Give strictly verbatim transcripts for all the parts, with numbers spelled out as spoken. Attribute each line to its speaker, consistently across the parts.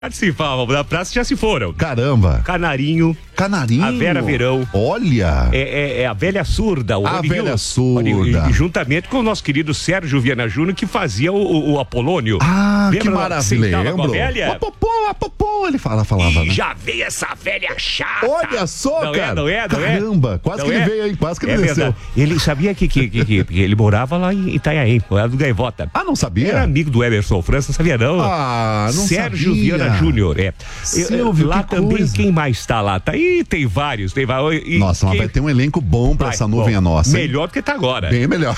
Speaker 1: Se fala, da praça já se foram.
Speaker 2: Caramba.
Speaker 1: Canarinho.
Speaker 2: Canarinho.
Speaker 1: A Vera Verão.
Speaker 2: Olha.
Speaker 1: É, é, é a velha surda. O
Speaker 2: a
Speaker 1: Rony
Speaker 2: velha
Speaker 1: Hill,
Speaker 2: surda.
Speaker 1: E, e juntamente com o nosso querido Sérgio Viana Júnior, que fazia o, o, o Apolônio.
Speaker 2: Ah,
Speaker 1: lembra?
Speaker 2: Que maravilha.
Speaker 1: Lembro. Com a velha?
Speaker 2: Apopô, apopô, ele fala, falava,
Speaker 1: e
Speaker 2: né?
Speaker 1: já veio essa velha chata.
Speaker 2: Olha só,
Speaker 1: não
Speaker 2: cara.
Speaker 1: É, não é, não
Speaker 2: Caramba,
Speaker 1: é?
Speaker 2: quase
Speaker 1: não
Speaker 2: que
Speaker 1: é?
Speaker 2: ele veio, hein? Quase que ele
Speaker 1: é
Speaker 2: desceu.
Speaker 1: Verdade. Ele sabia que, que, que, que, que ele morava lá em Itanhaém, lá do Gaivota.
Speaker 2: Ah, não sabia?
Speaker 1: Era amigo do Emerson França, sabia não?
Speaker 2: Ah, não
Speaker 1: Sérgio
Speaker 2: sabia.
Speaker 1: Viana Júnior, é.
Speaker 2: Silvio,
Speaker 1: lá
Speaker 2: que
Speaker 1: também,
Speaker 2: coisa.
Speaker 1: quem mais está lá? Tá aí, tem vários, tem vários. E
Speaker 2: Nossa, mas
Speaker 1: quem...
Speaker 2: vai ter um elenco bom pra
Speaker 1: vai,
Speaker 2: essa nuvem
Speaker 1: bom,
Speaker 2: a nossa. Hein?
Speaker 1: Melhor do que tá agora.
Speaker 2: Bem melhor.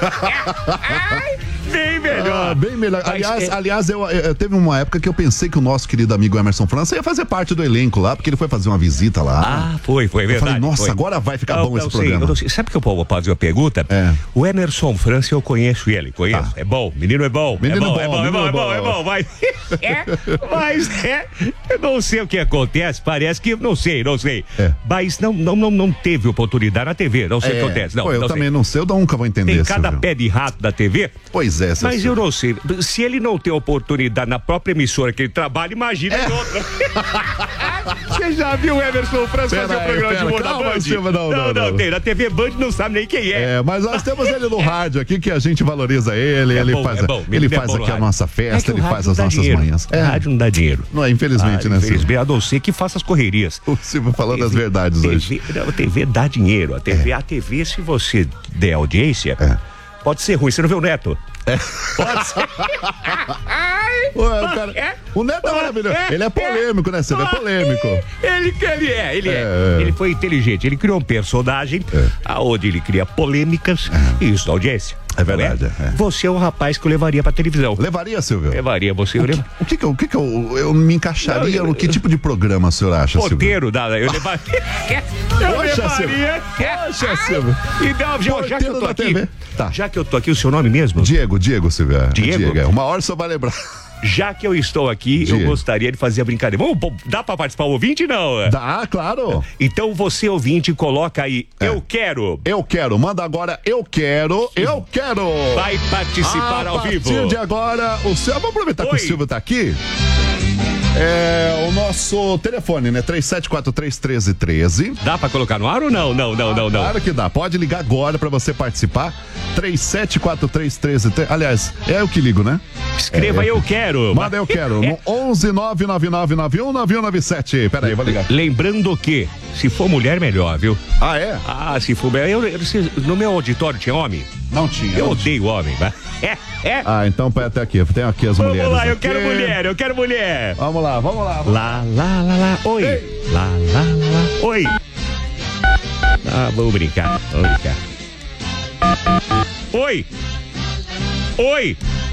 Speaker 1: Bem melhor.
Speaker 2: Ah, bem melhor.
Speaker 1: Mas
Speaker 2: aliás,
Speaker 1: é...
Speaker 2: aliás eu, eu, teve uma época que eu pensei que o nosso querido amigo Emerson França ia fazer parte do elenco lá, porque ele foi fazer uma visita lá.
Speaker 1: Ah, foi, foi, verdade.
Speaker 2: Eu falei, nossa,
Speaker 1: foi.
Speaker 2: agora vai ficar
Speaker 1: não,
Speaker 2: bom
Speaker 1: não
Speaker 2: esse
Speaker 1: sei,
Speaker 2: programa.
Speaker 1: Eu não sei. Sabe que eu vou fazer uma pergunta?
Speaker 2: É.
Speaker 1: O Emerson França, eu conheço ele, conheço.
Speaker 2: Ah.
Speaker 1: É bom, menino é bom.
Speaker 2: Menino
Speaker 1: é bom,
Speaker 2: bom,
Speaker 1: é bom,
Speaker 2: menino
Speaker 1: é bom,
Speaker 2: bom.
Speaker 1: é bom, é bom, mas é, mas é, eu não sei o que acontece, parece que, não sei, não sei,
Speaker 2: É.
Speaker 1: mas não, não, não, não teve oportunidade na T V, não sei o que acontece, não,
Speaker 2: Pô, eu
Speaker 1: não
Speaker 2: também
Speaker 1: sei.
Speaker 2: não sei, eu nunca vou entender.
Speaker 1: Tem cada
Speaker 2: Silvio.
Speaker 1: pé de rato da T V.
Speaker 2: Pois é, seu
Speaker 1: Mas
Speaker 2: Silvio.
Speaker 1: eu não sei, se ele não tem oportunidade na própria emissora que ele trabalha, imagina
Speaker 2: É.
Speaker 1: em outra. Você já viu o Emerson França
Speaker 2: Pera
Speaker 1: fazer o
Speaker 2: aí,
Speaker 1: programa
Speaker 2: pera,
Speaker 1: de humor da
Speaker 2: calma,
Speaker 1: Band?
Speaker 2: Silvio, não, não, não.
Speaker 1: tem, na T V Band não sabe nem quem é.
Speaker 2: É, mas nós temos ele no rádio aqui, que a gente valoriza ele,
Speaker 1: É
Speaker 2: ele
Speaker 1: bom,
Speaker 2: faz,
Speaker 1: é bom,
Speaker 2: ele
Speaker 1: é
Speaker 2: faz
Speaker 1: bom no
Speaker 2: aqui a
Speaker 1: rádio.
Speaker 2: nossa
Speaker 1: É
Speaker 2: festa,
Speaker 1: que o
Speaker 2: ele
Speaker 1: rádio
Speaker 2: faz
Speaker 1: não
Speaker 2: as
Speaker 1: dá
Speaker 2: nossas
Speaker 1: dinheiro.
Speaker 2: manhãs.
Speaker 1: O rádio não dá dinheiro.
Speaker 2: Não é, infelizmente,
Speaker 1: Ah,
Speaker 2: né, Silvio?
Speaker 1: infelizmente, a não ser que faça as correrias.
Speaker 2: O Silvio falando as verdades
Speaker 1: T V,
Speaker 2: hoje.
Speaker 1: Não, a T V dá dinheiro. A T V, a T V, se você der audiência,
Speaker 2: É.
Speaker 1: pode ser ruim. Você não vê o Neto?
Speaker 2: É.
Speaker 1: Pode ser.
Speaker 2: Ué, o, cara- o Neto é maravilhoso. Ele é polêmico, né, Silvio? É polêmico.
Speaker 1: Ele, ele é, ele é.
Speaker 2: É.
Speaker 1: Ele foi inteligente. Ele criou um personagem
Speaker 2: É.
Speaker 1: aonde ele cria polêmicas e isso dá audiência.
Speaker 2: É verdade,
Speaker 1: Não
Speaker 2: é.
Speaker 1: Você é um rapaz que eu levaria pra televisão.
Speaker 2: Levaria, Silvio?
Speaker 1: Levaria você. Eu levo...
Speaker 2: O que que eu, o que que eu, eu me encaixaria?
Speaker 1: Não, eu-
Speaker 2: no que tipo de programa o senhor acha, Silvio?
Speaker 1: Porteiro da. Eu levaria. eu
Speaker 2: Poxa, Silvio.
Speaker 1: levaria.
Speaker 2: Poxa, Silvio.
Speaker 1: E não, já, já que eu
Speaker 2: Porteiro
Speaker 1: tô
Speaker 2: da
Speaker 1: aqui.
Speaker 2: T V. Tá.
Speaker 1: Já que eu tô aqui, o seu nome mesmo?
Speaker 2: Diego, Diego, Silvio. é.
Speaker 1: Diego?
Speaker 2: é. Uma hora só vai lembrar.
Speaker 1: Já que eu estou aqui,
Speaker 2: Diego.
Speaker 1: eu gostaria de fazer a brincadeira. Vamos, pô, dá pra participar o ouvinte, não?
Speaker 2: Dá, claro.
Speaker 1: Então você, ouvinte, coloca aí,
Speaker 2: É.
Speaker 1: eu quero.
Speaker 2: Eu quero. Manda agora, eu quero, eu quero.
Speaker 1: Vai participar ao vivo.
Speaker 2: A partir de agora, o seu... Vamos aproveitar que
Speaker 1: Oi.
Speaker 2: o Silvio tá aqui. É o nosso telefone, né? três sete quatro três, um três um três.
Speaker 1: Dá pra colocar no ar ou não? Não, não, não, não.
Speaker 2: Claro que dá. Pode ligar agora pra você participar. três sete quatro três, um três um três. Aliás, é eu que ligo, né?
Speaker 1: Escreva
Speaker 2: É,
Speaker 1: eu quero.
Speaker 2: Manda eu quero. No onze nove nove nove nove um nove um nove sete. Pera aí, vou ligar.
Speaker 1: Lembrando que, se for mulher, melhor, viu?
Speaker 2: Ah, é?
Speaker 1: Ah, se for mulher. Eu, eu- se- no meu auditório tinha homem?
Speaker 2: Não tinha.
Speaker 1: Eu
Speaker 2: não tinha.
Speaker 1: odeio homem, vai. É, é.
Speaker 2: Ah, então pera até aqui. Tem aqui as
Speaker 1: Vamos
Speaker 2: mulheres.
Speaker 1: lá, eu
Speaker 2: aqui.
Speaker 1: quero mulher, eu quero mulher.
Speaker 2: Vamos lá, vamos lá. Vamos lá.
Speaker 1: Lá, lá, lá, lá, oi.
Speaker 2: Ei.
Speaker 1: Lá, lá, lá, lá, oi. Ah, vamos brincar, vamos brincar. Oi. Oi.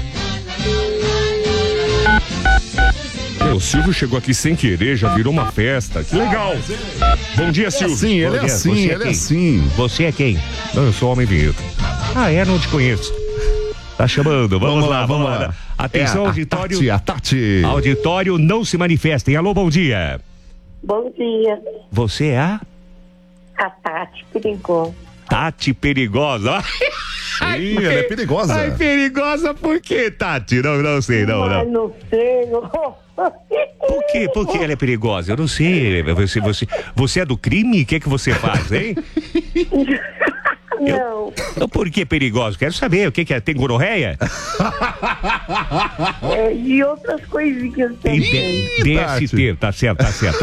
Speaker 1: O Silvio chegou aqui sem querer, já virou uma festa. Que legal. Bom dia, Silvio.
Speaker 2: Sim, ele
Speaker 1: Bom
Speaker 2: é
Speaker 1: dia.
Speaker 2: assim,
Speaker 1: Você
Speaker 2: ele é
Speaker 1: quem?
Speaker 2: assim.
Speaker 1: Você é quem? Não, eu sou homem vinheta. Ah, é? Não te conheço. Tá chamando, vamos, lá, vamos lá. Atenção,
Speaker 2: É a
Speaker 1: auditório.
Speaker 2: Tati, a Tati.
Speaker 1: Auditório, não se manifestem. Alô, bom dia.
Speaker 3: Bom dia,
Speaker 1: Você é a
Speaker 3: a Tati Perigosa.
Speaker 1: Tati Perigosa.
Speaker 2: Ih, ela é perigosa.
Speaker 1: Ai, perigosa por quê, Tati? Não, não sei, não,
Speaker 3: Mas
Speaker 1: não.
Speaker 3: não sei.
Speaker 1: Por quê? Por que ela é perigosa? Eu não sei. Você, você, você é do crime? O que é que você faz, hein?
Speaker 3: Não,
Speaker 1: Então, por que perigosa? Quero saber. O que que é? Tem gonorreia?
Speaker 3: é, e outras coisinhas
Speaker 1: Tem
Speaker 3: também.
Speaker 1: D- D S T. Tá certo, tá certo.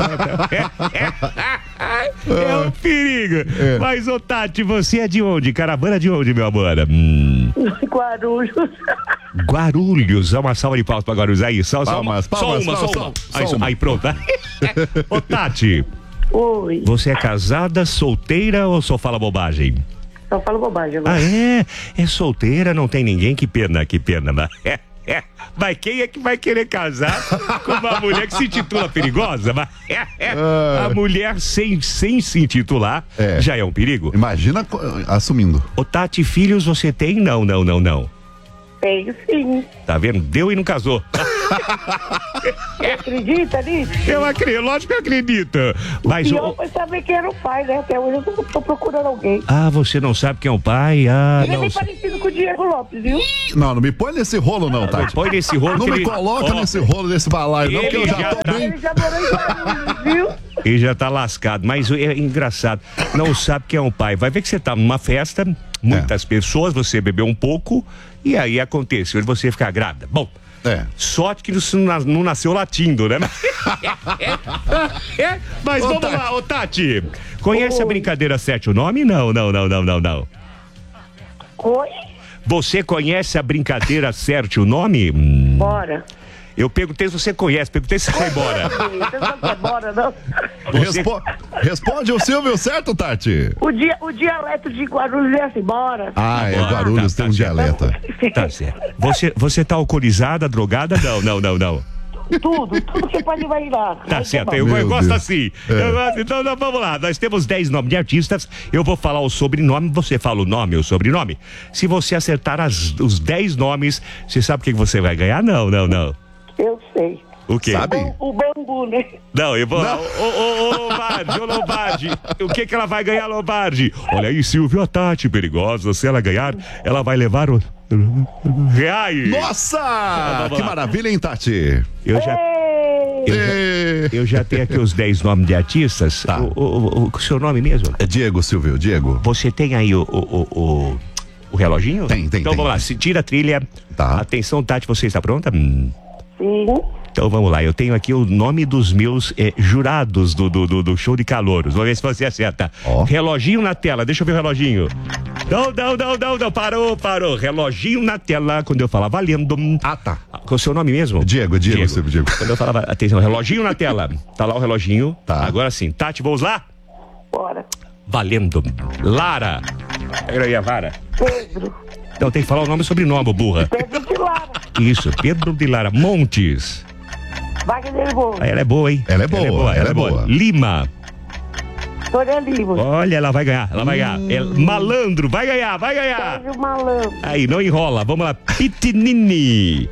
Speaker 1: É um perigo.
Speaker 2: É.
Speaker 1: Mas, ô Tati, você é de onde? Caravana de onde, meu amor? Hum.
Speaker 3: Guarulhos.
Speaker 1: Guarulhos. Dá uma salva de palmas pra Guarulhos. Aí, só, só uma.
Speaker 2: Palmas, palmas,
Speaker 1: só uma, só
Speaker 2: palmas,
Speaker 1: uma.
Speaker 2: só
Speaker 1: Aí, só-
Speaker 2: uma.
Speaker 1: aí, pronto. Ô, Tati,
Speaker 3: Oi.
Speaker 1: você é casada, solteira ou só fala bobagem?
Speaker 3: Só falo bobagem agora.
Speaker 1: Ah, é? É solteira, não tem ninguém? Que pena, que pena. Mas, é, é. Mas quem é que vai querer casar com uma mulher que se intitula perigosa? Mas, é, é. A mulher sem, sem se intitular
Speaker 2: É.
Speaker 1: já é um perigo.
Speaker 2: Imagina co- assumindo.
Speaker 1: Ô, Tati, filhos você tem? Não, não, não, não.
Speaker 3: Tenho sim.
Speaker 1: Tá vendo? Deu e não casou.
Speaker 3: Você acredita nisso?
Speaker 1: Eu acredito, lógico que eu acredito. Mas
Speaker 3: E eu
Speaker 1: o...
Speaker 3: fui saber quem era o pai, né? Até hoje eu tô, tô procurando alguém.
Speaker 1: Ah, você não sabe quem é o pai? Ah,
Speaker 3: Ele é
Speaker 1: não.
Speaker 3: bem parecido com o Diego Lopes, viu?
Speaker 2: Não, não me põe nesse rolo não, Tati.
Speaker 1: Põe nesse rolo
Speaker 2: Não
Speaker 1: que
Speaker 2: me
Speaker 1: ele...
Speaker 2: coloca
Speaker 1: Ó,
Speaker 2: nesse rolo desse balaio, não, que eu
Speaker 1: ele
Speaker 2: já
Speaker 1: já
Speaker 2: tô
Speaker 1: tá-
Speaker 2: bem.
Speaker 3: Ele já morou em Guarulhos, viu?
Speaker 1: Ele já tá lascado, mas é engraçado. Não sabe quem é o pai. Vai ver que você tá numa festa, muitas
Speaker 2: É.
Speaker 1: pessoas, você bebeu um pouco, e aí aconteceu de você ficar grávida. Bom,
Speaker 2: É.
Speaker 1: sorte que isso não nas- não nasceu latindo, né? É, mas
Speaker 2: Ô,
Speaker 1: vamos
Speaker 2: Tati.
Speaker 1: lá, ô Tati. Conhece a
Speaker 3: Oi.
Speaker 1: brincadeira Sete o Nome? Não, não, não, não, não, não.
Speaker 3: Oi?
Speaker 1: Você conhece a brincadeira Certe o Nome? Hum,
Speaker 3: Bora.
Speaker 1: Eu perguntei se você conhece, perguntei se você vai embora.
Speaker 3: Você não quer bora, não?
Speaker 1: Você-
Speaker 2: Respo- Responde o Silvio, certo, Tati?
Speaker 3: O, dia, o dialeto de Guarulhos é assim, bora.
Speaker 2: Ah, é,
Speaker 1: Bora,
Speaker 2: Guarulhos
Speaker 1: tá,
Speaker 2: tem um
Speaker 1: tá certo.
Speaker 2: dialeto.
Speaker 1: Tá certo. Você, você tá alcoolizada, drogada? Não, não, não, não.
Speaker 3: Tudo, tudo que pode imaginar.
Speaker 1: Tá
Speaker 3: Aí
Speaker 1: certo,
Speaker 3: bom.
Speaker 1: eu, eu
Speaker 2: Meu
Speaker 1: gosto
Speaker 2: Deus.
Speaker 1: assim.
Speaker 2: É.
Speaker 1: Eu gosto, então nós vamos lá. Nós temos dez nomes de artistas. Eu vou falar o sobrenome, você fala o nome, o sobrenome. Se você acertar as- os dez nomes, você sabe o que que você vai ganhar? Não, não, não.
Speaker 3: Eu sei.
Speaker 1: O quê?
Speaker 2: Sabe?
Speaker 3: O, o bambu, né?
Speaker 1: Não, eu vou. Ô,
Speaker 2: Não.
Speaker 1: ô, ô, Lombardi, ô, Lombardi. O que que ela vai ganhar, Lombardi? Olha aí, Silvio, a Tati perigosa. Se ela ganhar, ela vai levar o. Reais.
Speaker 2: Nossa!
Speaker 1: vamos
Speaker 2: Que
Speaker 1: lá.
Speaker 2: maravilha, hein, Tati?
Speaker 1: Eu já.
Speaker 3: Ei,
Speaker 1: Eu já,
Speaker 2: É,
Speaker 1: eu já tenho aqui os dez nomes de artistas.
Speaker 2: Tá.
Speaker 1: O, o, o, o seu nome mesmo?
Speaker 2: é Diego, Silvio, Diego.
Speaker 1: Você tem aí o, o, o, o, o reloginho?
Speaker 2: Tem, tem,
Speaker 1: Então
Speaker 2: tem.
Speaker 1: vamos lá, se tira a trilha.
Speaker 2: Tá.
Speaker 1: Atenção, Tati, você está pronta? Hum.
Speaker 3: sim.
Speaker 1: Então vamos lá, eu tenho aqui o nome dos meus eh, jurados do, do, do, do show de calouros. Vamos ver se você acerta.
Speaker 2: Ó.
Speaker 1: Reloginho na tela, deixa eu ver o reloginho. Não, não, não, não, não, parou, parou. Reloginho na tela, quando eu falar valendo.
Speaker 2: Ah, tá.
Speaker 1: Qual é o seu nome mesmo?
Speaker 2: Diego, Diego, Silvio, Diego.
Speaker 1: Quando eu falava, atenção, reloginho na tela. Tá lá o reloginho.
Speaker 2: Tá.
Speaker 1: Agora sim, Tati, vamos lá?
Speaker 3: Bora.
Speaker 1: Valendo. Lara. Pega aí a vara.
Speaker 3: Pedro.
Speaker 1: Não, tem que falar o nome e sobrenome, burra.
Speaker 3: Pedro de Lara.
Speaker 1: Isso, Pedro de Lara Montes.
Speaker 3: Wagner Moura.
Speaker 1: Ah, ela é boa, hein?
Speaker 2: Ela é boa, ela é boa.
Speaker 1: Lima.
Speaker 3: Sônia Lima.
Speaker 1: Olha, ela vai ganhar, ela vai ganhar. É malandro, vai ganhar, vai ganhar.
Speaker 3: Sérgio Malandro.
Speaker 1: Aí, não enrola. Vamos lá. Pitinini.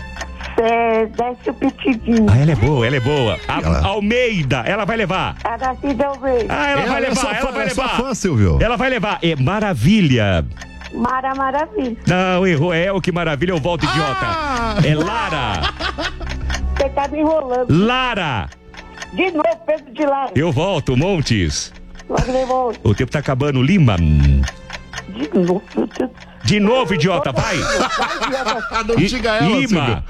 Speaker 3: É, Décio Pitidinho.
Speaker 1: Ah, ela é boa, ela é boa. A-
Speaker 2: Ela-
Speaker 1: Almeida, ela vai levar.
Speaker 3: Aracide Almeida.
Speaker 1: Ah, ela, vai
Speaker 2: é
Speaker 1: levar,
Speaker 2: sua
Speaker 1: ela
Speaker 2: fã,
Speaker 1: vai
Speaker 2: é sua
Speaker 1: levar.
Speaker 2: fã, Silvio.
Speaker 1: Ela vai levar. É Maravilha.
Speaker 3: Mara Maravilha.
Speaker 1: Não, errou. É o que maravilha, eu volto, idiota.
Speaker 2: Ah!
Speaker 1: É Lara.
Speaker 3: Você tá me enrolando.
Speaker 1: Lara.
Speaker 3: De novo, Pedro de Lara.
Speaker 1: Eu volto, Montes.
Speaker 3: Wagner Moura.
Speaker 1: O tempo tá acabando. Lima.
Speaker 3: De novo. meu Deus.
Speaker 1: De novo, idiota, vai.
Speaker 2: Ah, não
Speaker 1: I-
Speaker 2: diga ela,
Speaker 1: Lima.
Speaker 2: Silvio.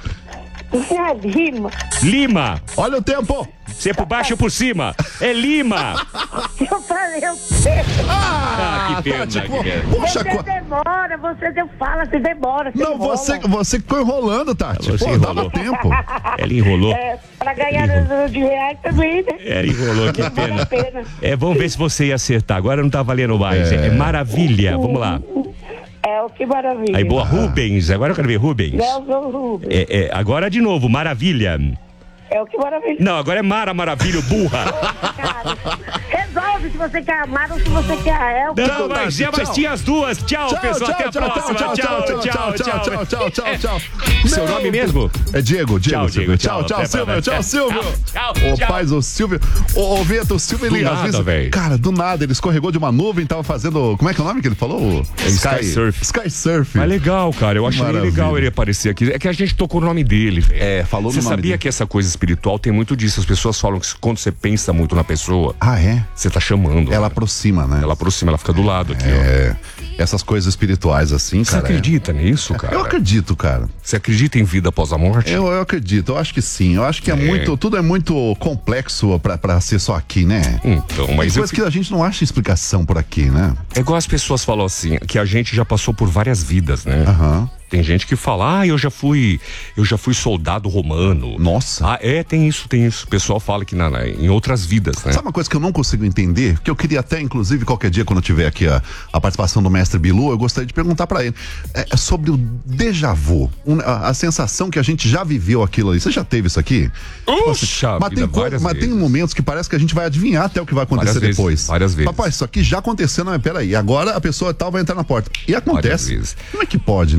Speaker 3: É Lima.
Speaker 1: Lima.
Speaker 2: Olha o tempo.
Speaker 1: Você é por baixo ou por cima? É Lima.
Speaker 3: Eu falei, eu sei.
Speaker 1: Ah, que pena,
Speaker 2: Tati,
Speaker 1: que
Speaker 2: pô,
Speaker 1: pena.
Speaker 2: poxa,
Speaker 3: Você
Speaker 2: co-
Speaker 3: demora, você eu fala, você demora. Você
Speaker 2: não,
Speaker 3: enrola.
Speaker 2: você, você ficou enrolando, Tati.
Speaker 1: Você
Speaker 2: Pô,
Speaker 1: enrolou.
Speaker 2: dava tempo.
Speaker 1: Ela enrolou.
Speaker 3: É, pra ganhar no de reais também, né?
Speaker 1: Ela enrolou, que
Speaker 3: Vale
Speaker 1: pena.
Speaker 3: a pena.
Speaker 1: É, vamos ver se você ia acertar. Agora não tá valendo mais. É, é maravilha. Vamos lá.
Speaker 3: É, o que maravilha.
Speaker 1: Aí, boa, Rubens. Agora eu quero ver Rubens.
Speaker 3: Nelson Rubens.
Speaker 1: É, é, agora de novo, maravilha.
Speaker 3: É o que maravilha.
Speaker 1: Não, agora é Mara Maravilha, burra.
Speaker 3: Cara, resolve se você quer amar ou se você quer a El.
Speaker 1: Não, mas, é, mas
Speaker 2: Tchau.
Speaker 1: tinha as duas. Tchau,
Speaker 2: Tchau,
Speaker 1: pessoal. Até a
Speaker 2: tchau, tchau,
Speaker 1: próxima.
Speaker 2: tchau, tchau, tchau, tchau, tchau, tchau, tchau, tchau.
Speaker 1: Seu
Speaker 2: Meu
Speaker 1: nome mesmo?
Speaker 2: É Diego, Diego,
Speaker 1: Tchau,
Speaker 2: Silvio.
Speaker 1: Diego,
Speaker 2: Tchau,
Speaker 1: tchau.
Speaker 2: tchau,
Speaker 1: Até
Speaker 2: Silvio.
Speaker 1: pra-
Speaker 2: Tchau, Silvio.
Speaker 1: Tchau,
Speaker 2: Ô,
Speaker 1: tchau.
Speaker 2: paz, o Silvio. Ô, ô, Vitor, o Silvio,
Speaker 1: Do
Speaker 2: ele, às
Speaker 1: nada,
Speaker 2: vezes.
Speaker 1: velho.
Speaker 2: Cara, do nada, ele escorregou de uma nuvem, tava fazendo. Como é que é o nome que ele falou?
Speaker 1: Sky Surf.
Speaker 2: Sky Surf.
Speaker 1: Mas legal, cara. Eu achei
Speaker 2: Maravilha.
Speaker 1: legal ele aparecer aqui. É que a gente tocou no nome dele, velho.
Speaker 2: É, falou
Speaker 1: Você
Speaker 2: no nome
Speaker 1: sabia
Speaker 2: dele.
Speaker 1: que essa coisa espiritual tem muito disso? As pessoas falam que quando você pensa muito na pessoa,
Speaker 2: Ah, é?
Speaker 1: você tá chamando.
Speaker 2: Ela
Speaker 1: cara.
Speaker 2: aproxima, né?
Speaker 1: Ela aproxima, ela fica do lado aqui, ó.
Speaker 2: É. Essas coisas espirituais assim,
Speaker 1: Você
Speaker 2: cara. é-
Speaker 1: acredita nisso, cara?
Speaker 2: Eu acredito, cara.
Speaker 1: Você acredita em vida após a morte?
Speaker 2: Eu, eu acredito, eu acho que sim. Eu acho que é,
Speaker 1: É.
Speaker 2: muito. Tudo é muito complexo pra, pra ser só aqui, né?
Speaker 1: Então,
Speaker 2: Tem
Speaker 1: mas eu
Speaker 2: coisas
Speaker 1: fico...
Speaker 2: que a gente não acha explicação por aqui, né?
Speaker 1: é igual as pessoas falam assim, que a gente já passou por várias vidas, né?
Speaker 2: Aham.
Speaker 1: Tem gente que fala, ah, eu já fui, eu já fui soldado romano.
Speaker 2: Nossa.
Speaker 1: Ah, é, tem isso, tem isso. O pessoal fala que na, na- em outras vidas, né?
Speaker 2: Sabe uma coisa que eu não consigo entender? Que eu queria até, inclusive, qualquer dia, quando eu tiver aqui a, a participação do mestre Bilu, eu gostaria de perguntar pra ele. É, é sobre o déjà vu. Um, a, a sensação que a gente já viveu aquilo ali. Você já teve isso aqui?
Speaker 1: Puxa
Speaker 2: mas
Speaker 1: vida,
Speaker 2: tem, co-
Speaker 1: várias
Speaker 2: mas tem
Speaker 1: vezes.
Speaker 2: momentos que parece que a gente vai adivinhar até o que vai acontecer
Speaker 1: Várias vezes,
Speaker 2: depois.
Speaker 1: várias vezes.
Speaker 2: Papai, isso aqui já aconteceu, não, mas peraí. Agora a pessoa tal vai entrar na porta. E
Speaker 1: Várias
Speaker 2: acontece.
Speaker 1: vezes.
Speaker 2: Como é que pode, né?
Speaker 1: Essa, essa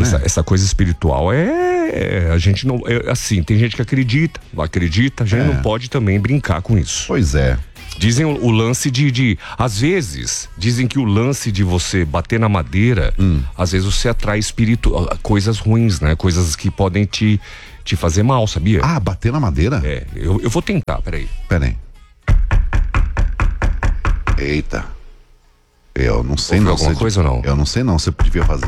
Speaker 1: coisa espiritual é... A gente não... É, assim, tem gente que acredita, não acredita, a gente
Speaker 2: É.
Speaker 1: não pode também brincar com isso.
Speaker 2: Pois é.
Speaker 1: Dizem o, o lance de, de... Às vezes, dizem que o lance de você bater na madeira,
Speaker 2: Hum.
Speaker 1: às vezes você atrai espírito, coisas ruins, né? Coisas que podem te, te fazer mal, sabia?
Speaker 2: Ah, bater na madeira?
Speaker 1: É, eu, eu vou tentar, peraí.
Speaker 2: Pera aí. Eita. Eu não sei
Speaker 1: Ouviu
Speaker 2: não.
Speaker 1: alguma
Speaker 2: Você-
Speaker 1: coisa ou não?
Speaker 2: Eu não sei não, você devia fazer.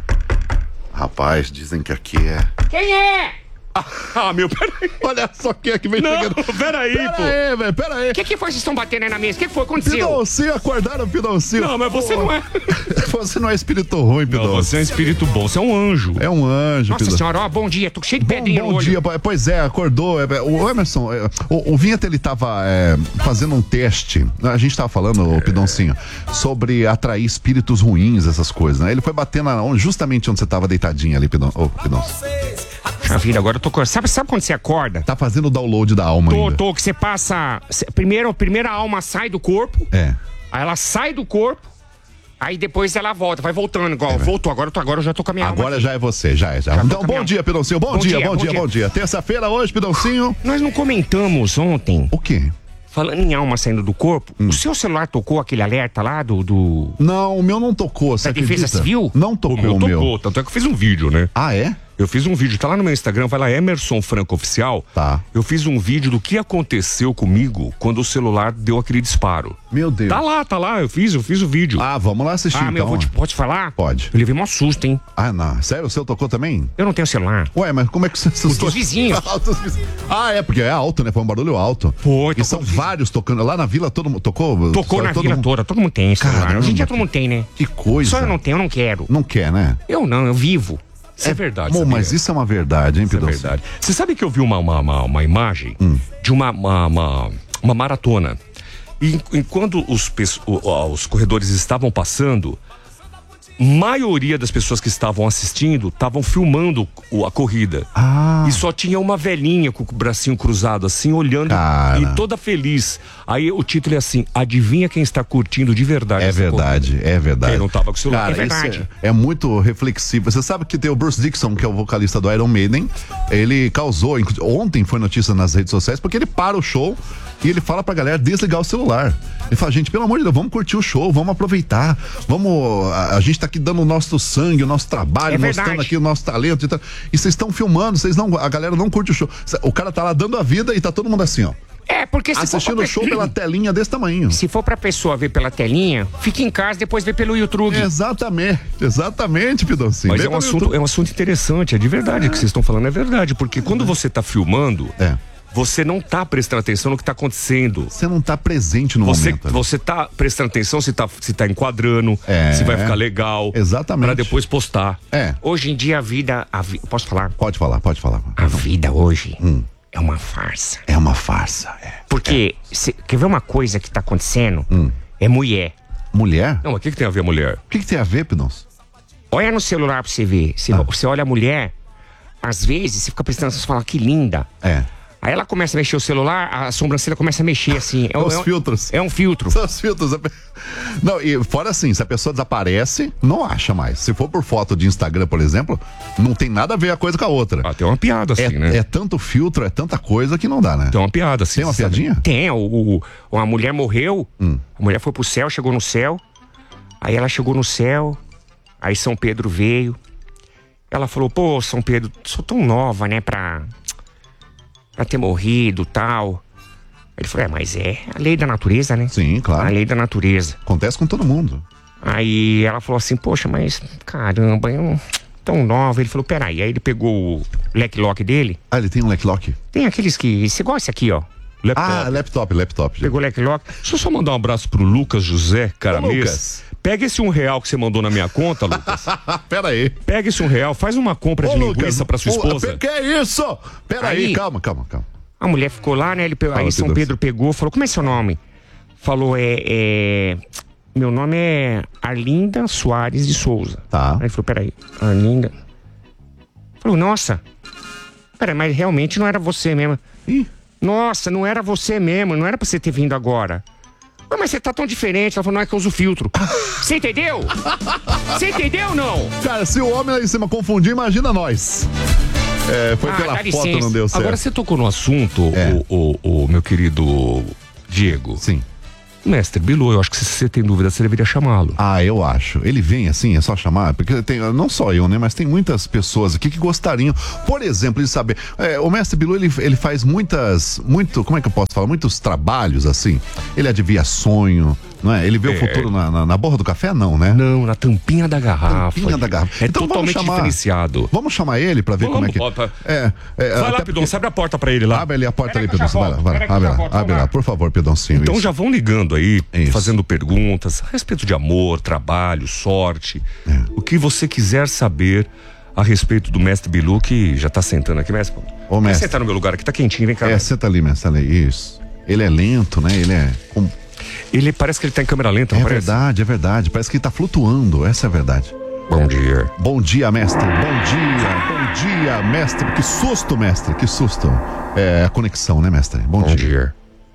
Speaker 2: Rapaz, dizem que aqui é...
Speaker 3: Quem é?
Speaker 1: Ah, meu, peraí.
Speaker 2: Olha só quem é que vem
Speaker 1: Não,
Speaker 2: chegando.
Speaker 1: peraí,
Speaker 2: Pera
Speaker 1: pô.
Speaker 2: aí, velho, pera aí.
Speaker 4: O que, que foi que vocês estão batendo aí na mesa? O que, que foi que aconteceu?
Speaker 2: Pidoncinho, acordaram, Pidoncinho?
Speaker 1: Não, mas você não é.
Speaker 2: Você não é espírito ruim,
Speaker 1: Não,
Speaker 2: Pidoncinho.
Speaker 1: você é um espírito bom, você é um anjo.
Speaker 2: É um anjo,
Speaker 4: Nossa
Speaker 2: Pidoncinho.
Speaker 4: senhora, ó, bom dia. Tô cheio de
Speaker 2: Bom,
Speaker 4: pedrinha no
Speaker 2: bom
Speaker 4: olho.
Speaker 2: dia, pai. Pois é, acordou. É, é, O Emerson, é, o, o Vinheta, ele tava é, fazendo um teste. A gente tava falando, o Pidoncinho, sobre atrair espíritos ruins, essas coisas, né? Ele foi bater na, onde- justamente onde você tava deitadinho ali, Pidon, ô, Pidoncinho.
Speaker 4: A vida, agora eu tô... Sabe, sabe quando você acorda?
Speaker 2: Tá fazendo o download da alma
Speaker 4: Tô,
Speaker 2: ainda.
Speaker 4: tô, que você passa... cê- Primeiro, primeiro a alma sai do corpo,
Speaker 2: É.
Speaker 4: aí ela sai do corpo, aí depois ela volta, vai voltando igual. Voltou, agora eu, tô, agora eu já tô com a minha alma
Speaker 2: Agora
Speaker 4: aqui.
Speaker 2: já é você, já é. Já.
Speaker 4: Já tô
Speaker 2: Então, bom
Speaker 4: caminhando.
Speaker 2: dia, Pidoncinho. Bom,
Speaker 4: Bom
Speaker 2: dia,
Speaker 4: dia,
Speaker 2: bom
Speaker 4: bom
Speaker 2: dia,
Speaker 4: dia.
Speaker 2: bom dia. Terça-feira hoje, Pidoncinho.
Speaker 4: Nós não comentamos ontem,
Speaker 2: O quê?
Speaker 4: falando em alma saindo do corpo,
Speaker 2: Hum.
Speaker 4: o seu celular tocou aquele alerta lá do... do...
Speaker 2: Não, o meu não tocou, você
Speaker 4: Da Defesa
Speaker 2: acredita?
Speaker 4: Civil?
Speaker 2: Não
Speaker 1: O
Speaker 2: tocou
Speaker 1: meu
Speaker 2: o meu.
Speaker 1: tocou, tanto é que eu fiz um vídeo, né?
Speaker 2: Ah, é?
Speaker 1: Eu fiz um vídeo, tá lá no meu Instagram, vai lá, Emerson Franco Oficial.
Speaker 2: Tá.
Speaker 1: Eu fiz um vídeo do que aconteceu comigo quando o celular deu aquele disparo.
Speaker 2: Meu Deus.
Speaker 1: Tá lá, tá lá, eu fiz, eu fiz o vídeo.
Speaker 2: Ah, vamos lá assistir
Speaker 4: Ah, meu,
Speaker 2: então.
Speaker 4: vou te, pode falar?
Speaker 2: Pode.
Speaker 4: Eu levei mó susto, hein?
Speaker 2: Ah, não. Sério, o seu tocou também?
Speaker 4: Eu não tenho celular.
Speaker 2: Ué, mas como é que você assustou?
Speaker 4: dos vizinhos.
Speaker 2: Ah, dos vizinhos. Ah, é, porque é alto, né? Foi um barulho alto.
Speaker 4: Foi,
Speaker 2: E
Speaker 4: tocou
Speaker 2: são
Speaker 4: dos vizinhos.
Speaker 2: vários tocando. Lá na vila todo mundo tocou?
Speaker 4: Tocou
Speaker 2: Só
Speaker 4: na
Speaker 2: todo
Speaker 4: vila
Speaker 2: mundo-
Speaker 4: toda, todo mundo tem celular.
Speaker 2: Caramba,
Speaker 4: Hoje em dia
Speaker 2: que-
Speaker 4: todo mundo tem, né?
Speaker 2: Que coisa.
Speaker 4: Só eu não tenho, eu não quero.
Speaker 2: Não quer, né?
Speaker 4: Eu não, eu vivo.
Speaker 1: Isso é, verdade,
Speaker 2: Bom,
Speaker 1: sabia?
Speaker 2: mas isso é uma verdade, hein,
Speaker 1: Isso é
Speaker 2: Pidoncinho?
Speaker 1: verdade. Você sabe que eu vi uma, uma, uma, uma imagem de uma, uma, uma, uma maratona. E en- enquanto os, pes- o- ó, os corredores estavam passando, maioria das pessoas que estavam assistindo estavam filmando o- a corrida.
Speaker 2: Ah.
Speaker 1: E só tinha uma velhinha com o bracinho cruzado assim, olhando
Speaker 2: Cara.
Speaker 1: e toda feliz. Aí o título é assim: adivinha quem está curtindo de verdade
Speaker 2: É
Speaker 1: essa
Speaker 2: verdade, é verdade.
Speaker 1: Quem não tava com o celular.
Speaker 2: Cara,
Speaker 4: É verdade.
Speaker 2: isso é, é muito reflexivo. Você sabe que tem o Bruce Dickinson, que é o vocalista do Iron Maiden. Ele causou, inclu- ontem foi notícia nas redes sociais, porque ele para o show e ele fala pra galera desligar o celular. Ele fala, gente, pelo amor de Deus, vamos curtir o show, vamos aproveitar. Vamos. A, a gente tá aqui dando o nosso sangue, o nosso trabalho,
Speaker 4: É
Speaker 2: mostrando
Speaker 4: verdade.
Speaker 2: aqui o nosso talento e tal. E vocês estão filmando, vocês não. A galera não curte o show. O cara tá lá dando a vida e tá todo mundo assim, ó.
Speaker 4: É, porque se
Speaker 2: Assistindo
Speaker 4: for
Speaker 2: o
Speaker 4: pra...
Speaker 2: show pela telinha desse tamanho.
Speaker 4: Se for pra pessoa ver pela telinha, fica em casa, depois vê pelo YouTube.
Speaker 2: Exatamente, exatamente, Pidoncinho.
Speaker 1: Mas
Speaker 2: Vem
Speaker 1: é um,
Speaker 2: pelo
Speaker 1: assunto,
Speaker 2: YouTube.
Speaker 1: é um assunto interessante, é de verdade. O que vocês estão falando é verdade. Porque quando você está filmando,
Speaker 2: É.
Speaker 1: você não está prestando atenção no que está acontecendo.
Speaker 2: Você não tá presente no
Speaker 1: Você,
Speaker 2: momento. ali.
Speaker 1: você tá prestando atenção se tá, se tá enquadrando,
Speaker 2: É.
Speaker 1: se vai ficar legal.
Speaker 2: Exatamente.
Speaker 1: Pra depois postar.
Speaker 2: É,
Speaker 4: Hoje em dia a vida... A vi... Posso falar?
Speaker 2: pode falar, pode falar.
Speaker 4: A vida hoje
Speaker 2: Hum.
Speaker 4: é uma farsa.
Speaker 2: É uma farsa, é.
Speaker 4: Porque, cê, quer ver uma coisa que tá acontecendo?
Speaker 2: Hum.
Speaker 4: É mulher.
Speaker 2: Mulher?
Speaker 1: Não, mas o que, que tem a ver, mulher?
Speaker 2: O que, que tem a ver, Pidoncio?
Speaker 4: Olha no celular pra você ver. Você,
Speaker 2: Ah.
Speaker 4: você olha a mulher, às vezes você fica prestando atenção e fala, que linda.
Speaker 2: É.
Speaker 4: Aí ela começa a mexer o celular, a sobrancelha começa a mexer assim. É,
Speaker 2: Os
Speaker 4: é um-
Speaker 2: filtros.
Speaker 4: É um filtro.
Speaker 2: São os filtros. Não, e fora assim, se a pessoa desaparece, não acha mais. Se for por foto de Instagram, por exemplo, não tem nada a ver a coisa com a outra.
Speaker 1: Ah, tem uma piada assim,
Speaker 2: é,
Speaker 1: né?
Speaker 2: é tanto filtro, é tanta coisa que não dá, né?
Speaker 1: Tem uma piada assim.
Speaker 2: Tem uma
Speaker 1: você sabe?
Speaker 2: piadinha?
Speaker 4: Tem, o, o, a mulher morreu,
Speaker 2: Hum.
Speaker 4: a mulher foi pro céu, chegou no céu. Aí ela chegou no céu, aí São Pedro veio. Ela falou, pô, São Pedro, sou tão nova, né, pra, pra ter morrido e tal. Ele falou, é, mas é a lei da natureza, né?
Speaker 2: Sim,
Speaker 4: A
Speaker 2: claro.
Speaker 4: lei da natureza.
Speaker 2: Acontece com todo mundo.
Speaker 4: Aí ela falou assim, poxa, mas caramba, eu tão nova. Ele falou, peraí. Aí ele pegou o leque lock dele.
Speaker 2: Ah, ele tem um leque-lock?
Speaker 4: Tem aqueles que. Você gosta aqui, ó.
Speaker 1: Laptop.
Speaker 2: Ah, laptop, laptop. gente.
Speaker 4: Pegou o leque lock.
Speaker 1: Deixa eu só mandar um abraço pro Lucas José Caramês.
Speaker 2: Lucas.
Speaker 1: Pega esse um real que você mandou na minha conta, Lucas.
Speaker 2: Ah, pera aí.
Speaker 1: Pega esse um real, faz uma compra
Speaker 2: Ô,
Speaker 1: de
Speaker 2: Lucas,
Speaker 1: linguiça pra sua
Speaker 2: ô,
Speaker 1: esposa.
Speaker 2: Que é isso? Pera aí,
Speaker 4: Aí.
Speaker 2: calma, calma, calma.
Speaker 4: A mulher ficou lá, né? Ele pegou,
Speaker 2: Fala,
Speaker 4: aí São
Speaker 2: Pedro.
Speaker 4: Pedro pegou, falou, como é seu nome? Falou, é. é... Meu nome é Arlinda Soares de Souza.
Speaker 2: Tá.
Speaker 4: Aí ele falou, peraí, Arlinda. Falou, nossa. Peraí, mas realmente não era você mesmo.
Speaker 2: Ih,
Speaker 4: Nossa, não era você mesmo, não era pra você ter vindo agora. Ué, mas mas você tá tão diferente. Ela falou, não, é que eu uso filtro. Você entendeu? Você entendeu ou não?
Speaker 2: Cara, se o homem lá em cima confundir, imagina nós. É, foi
Speaker 4: Ah,
Speaker 2: pela
Speaker 4: dá
Speaker 2: foto,
Speaker 4: licença.
Speaker 2: não deu certo.
Speaker 1: Agora você tocou no assunto,
Speaker 2: É.
Speaker 1: o, o, o meu querido Diego.
Speaker 2: Sim.
Speaker 1: Mestre Bilu, eu acho que se você tem dúvida, você deveria chamá-lo.
Speaker 2: Ah, eu acho. Ele vem assim, é só chamar, porque tem, não só eu, né, mas tem muitas pessoas aqui que gostariam, por exemplo, de saber. É, o mestre Bilu, ele, ele faz muitas, muito, como é que eu posso falar? Muitos trabalhos assim. Ele adivinha sonho, não é? Ele vê o futuro na, na, na borra do café, não, né?
Speaker 1: Não, na tampinha da garrafa.
Speaker 2: Tampinha da garrafa.
Speaker 1: É
Speaker 2: Então vamos
Speaker 1: totalmente
Speaker 2: chamar-
Speaker 1: diferenciado.
Speaker 2: Vamos chamar ele pra ver
Speaker 1: Vamos,
Speaker 2: como é que.
Speaker 1: bota.
Speaker 2: É, é,
Speaker 1: Vai lá,
Speaker 2: até
Speaker 1: Pidon,
Speaker 2: porque-
Speaker 1: abre a porta pra ele lá.
Speaker 2: Abre ali a porta ali,
Speaker 4: Peraí que eu
Speaker 2: Pidoncinho.
Speaker 4: já
Speaker 2: Vai lá,
Speaker 4: volto,
Speaker 2: vai lá.
Speaker 4: peraí que eu
Speaker 2: Abre
Speaker 4: já
Speaker 2: lá,
Speaker 4: volto,
Speaker 2: abre
Speaker 4: vamos
Speaker 2: lá,
Speaker 4: lá.
Speaker 2: por favor, Pidoncinho.
Speaker 1: Então
Speaker 2: isso.
Speaker 1: já vão ligando aí,
Speaker 2: Isso.
Speaker 1: fazendo perguntas a respeito de amor, trabalho, sorte.
Speaker 2: É.
Speaker 1: O que você quiser saber a respeito do mestre Bilu, que já tá sentando aqui, mestre.
Speaker 2: Ô,
Speaker 1: Vem
Speaker 2: mestre.
Speaker 1: sentar no meu lugar aqui, tá quentinho, vem cá.
Speaker 2: É, senta ali, mestre, ali, isso. Ele é lento, né? Ele é. com-
Speaker 1: Ele parece que ele tá em câmera lenta,
Speaker 2: É
Speaker 1: não parece?
Speaker 2: verdade, é verdade. Parece que ele tá flutuando, essa é a verdade.
Speaker 1: Bom dia.
Speaker 2: Bom dia, mestre. Bom dia, bom dia, mestre. Que susto, mestre, que susto. É a conexão, né, mestre? Bom,
Speaker 1: Bom
Speaker 2: dia.
Speaker 1: dia.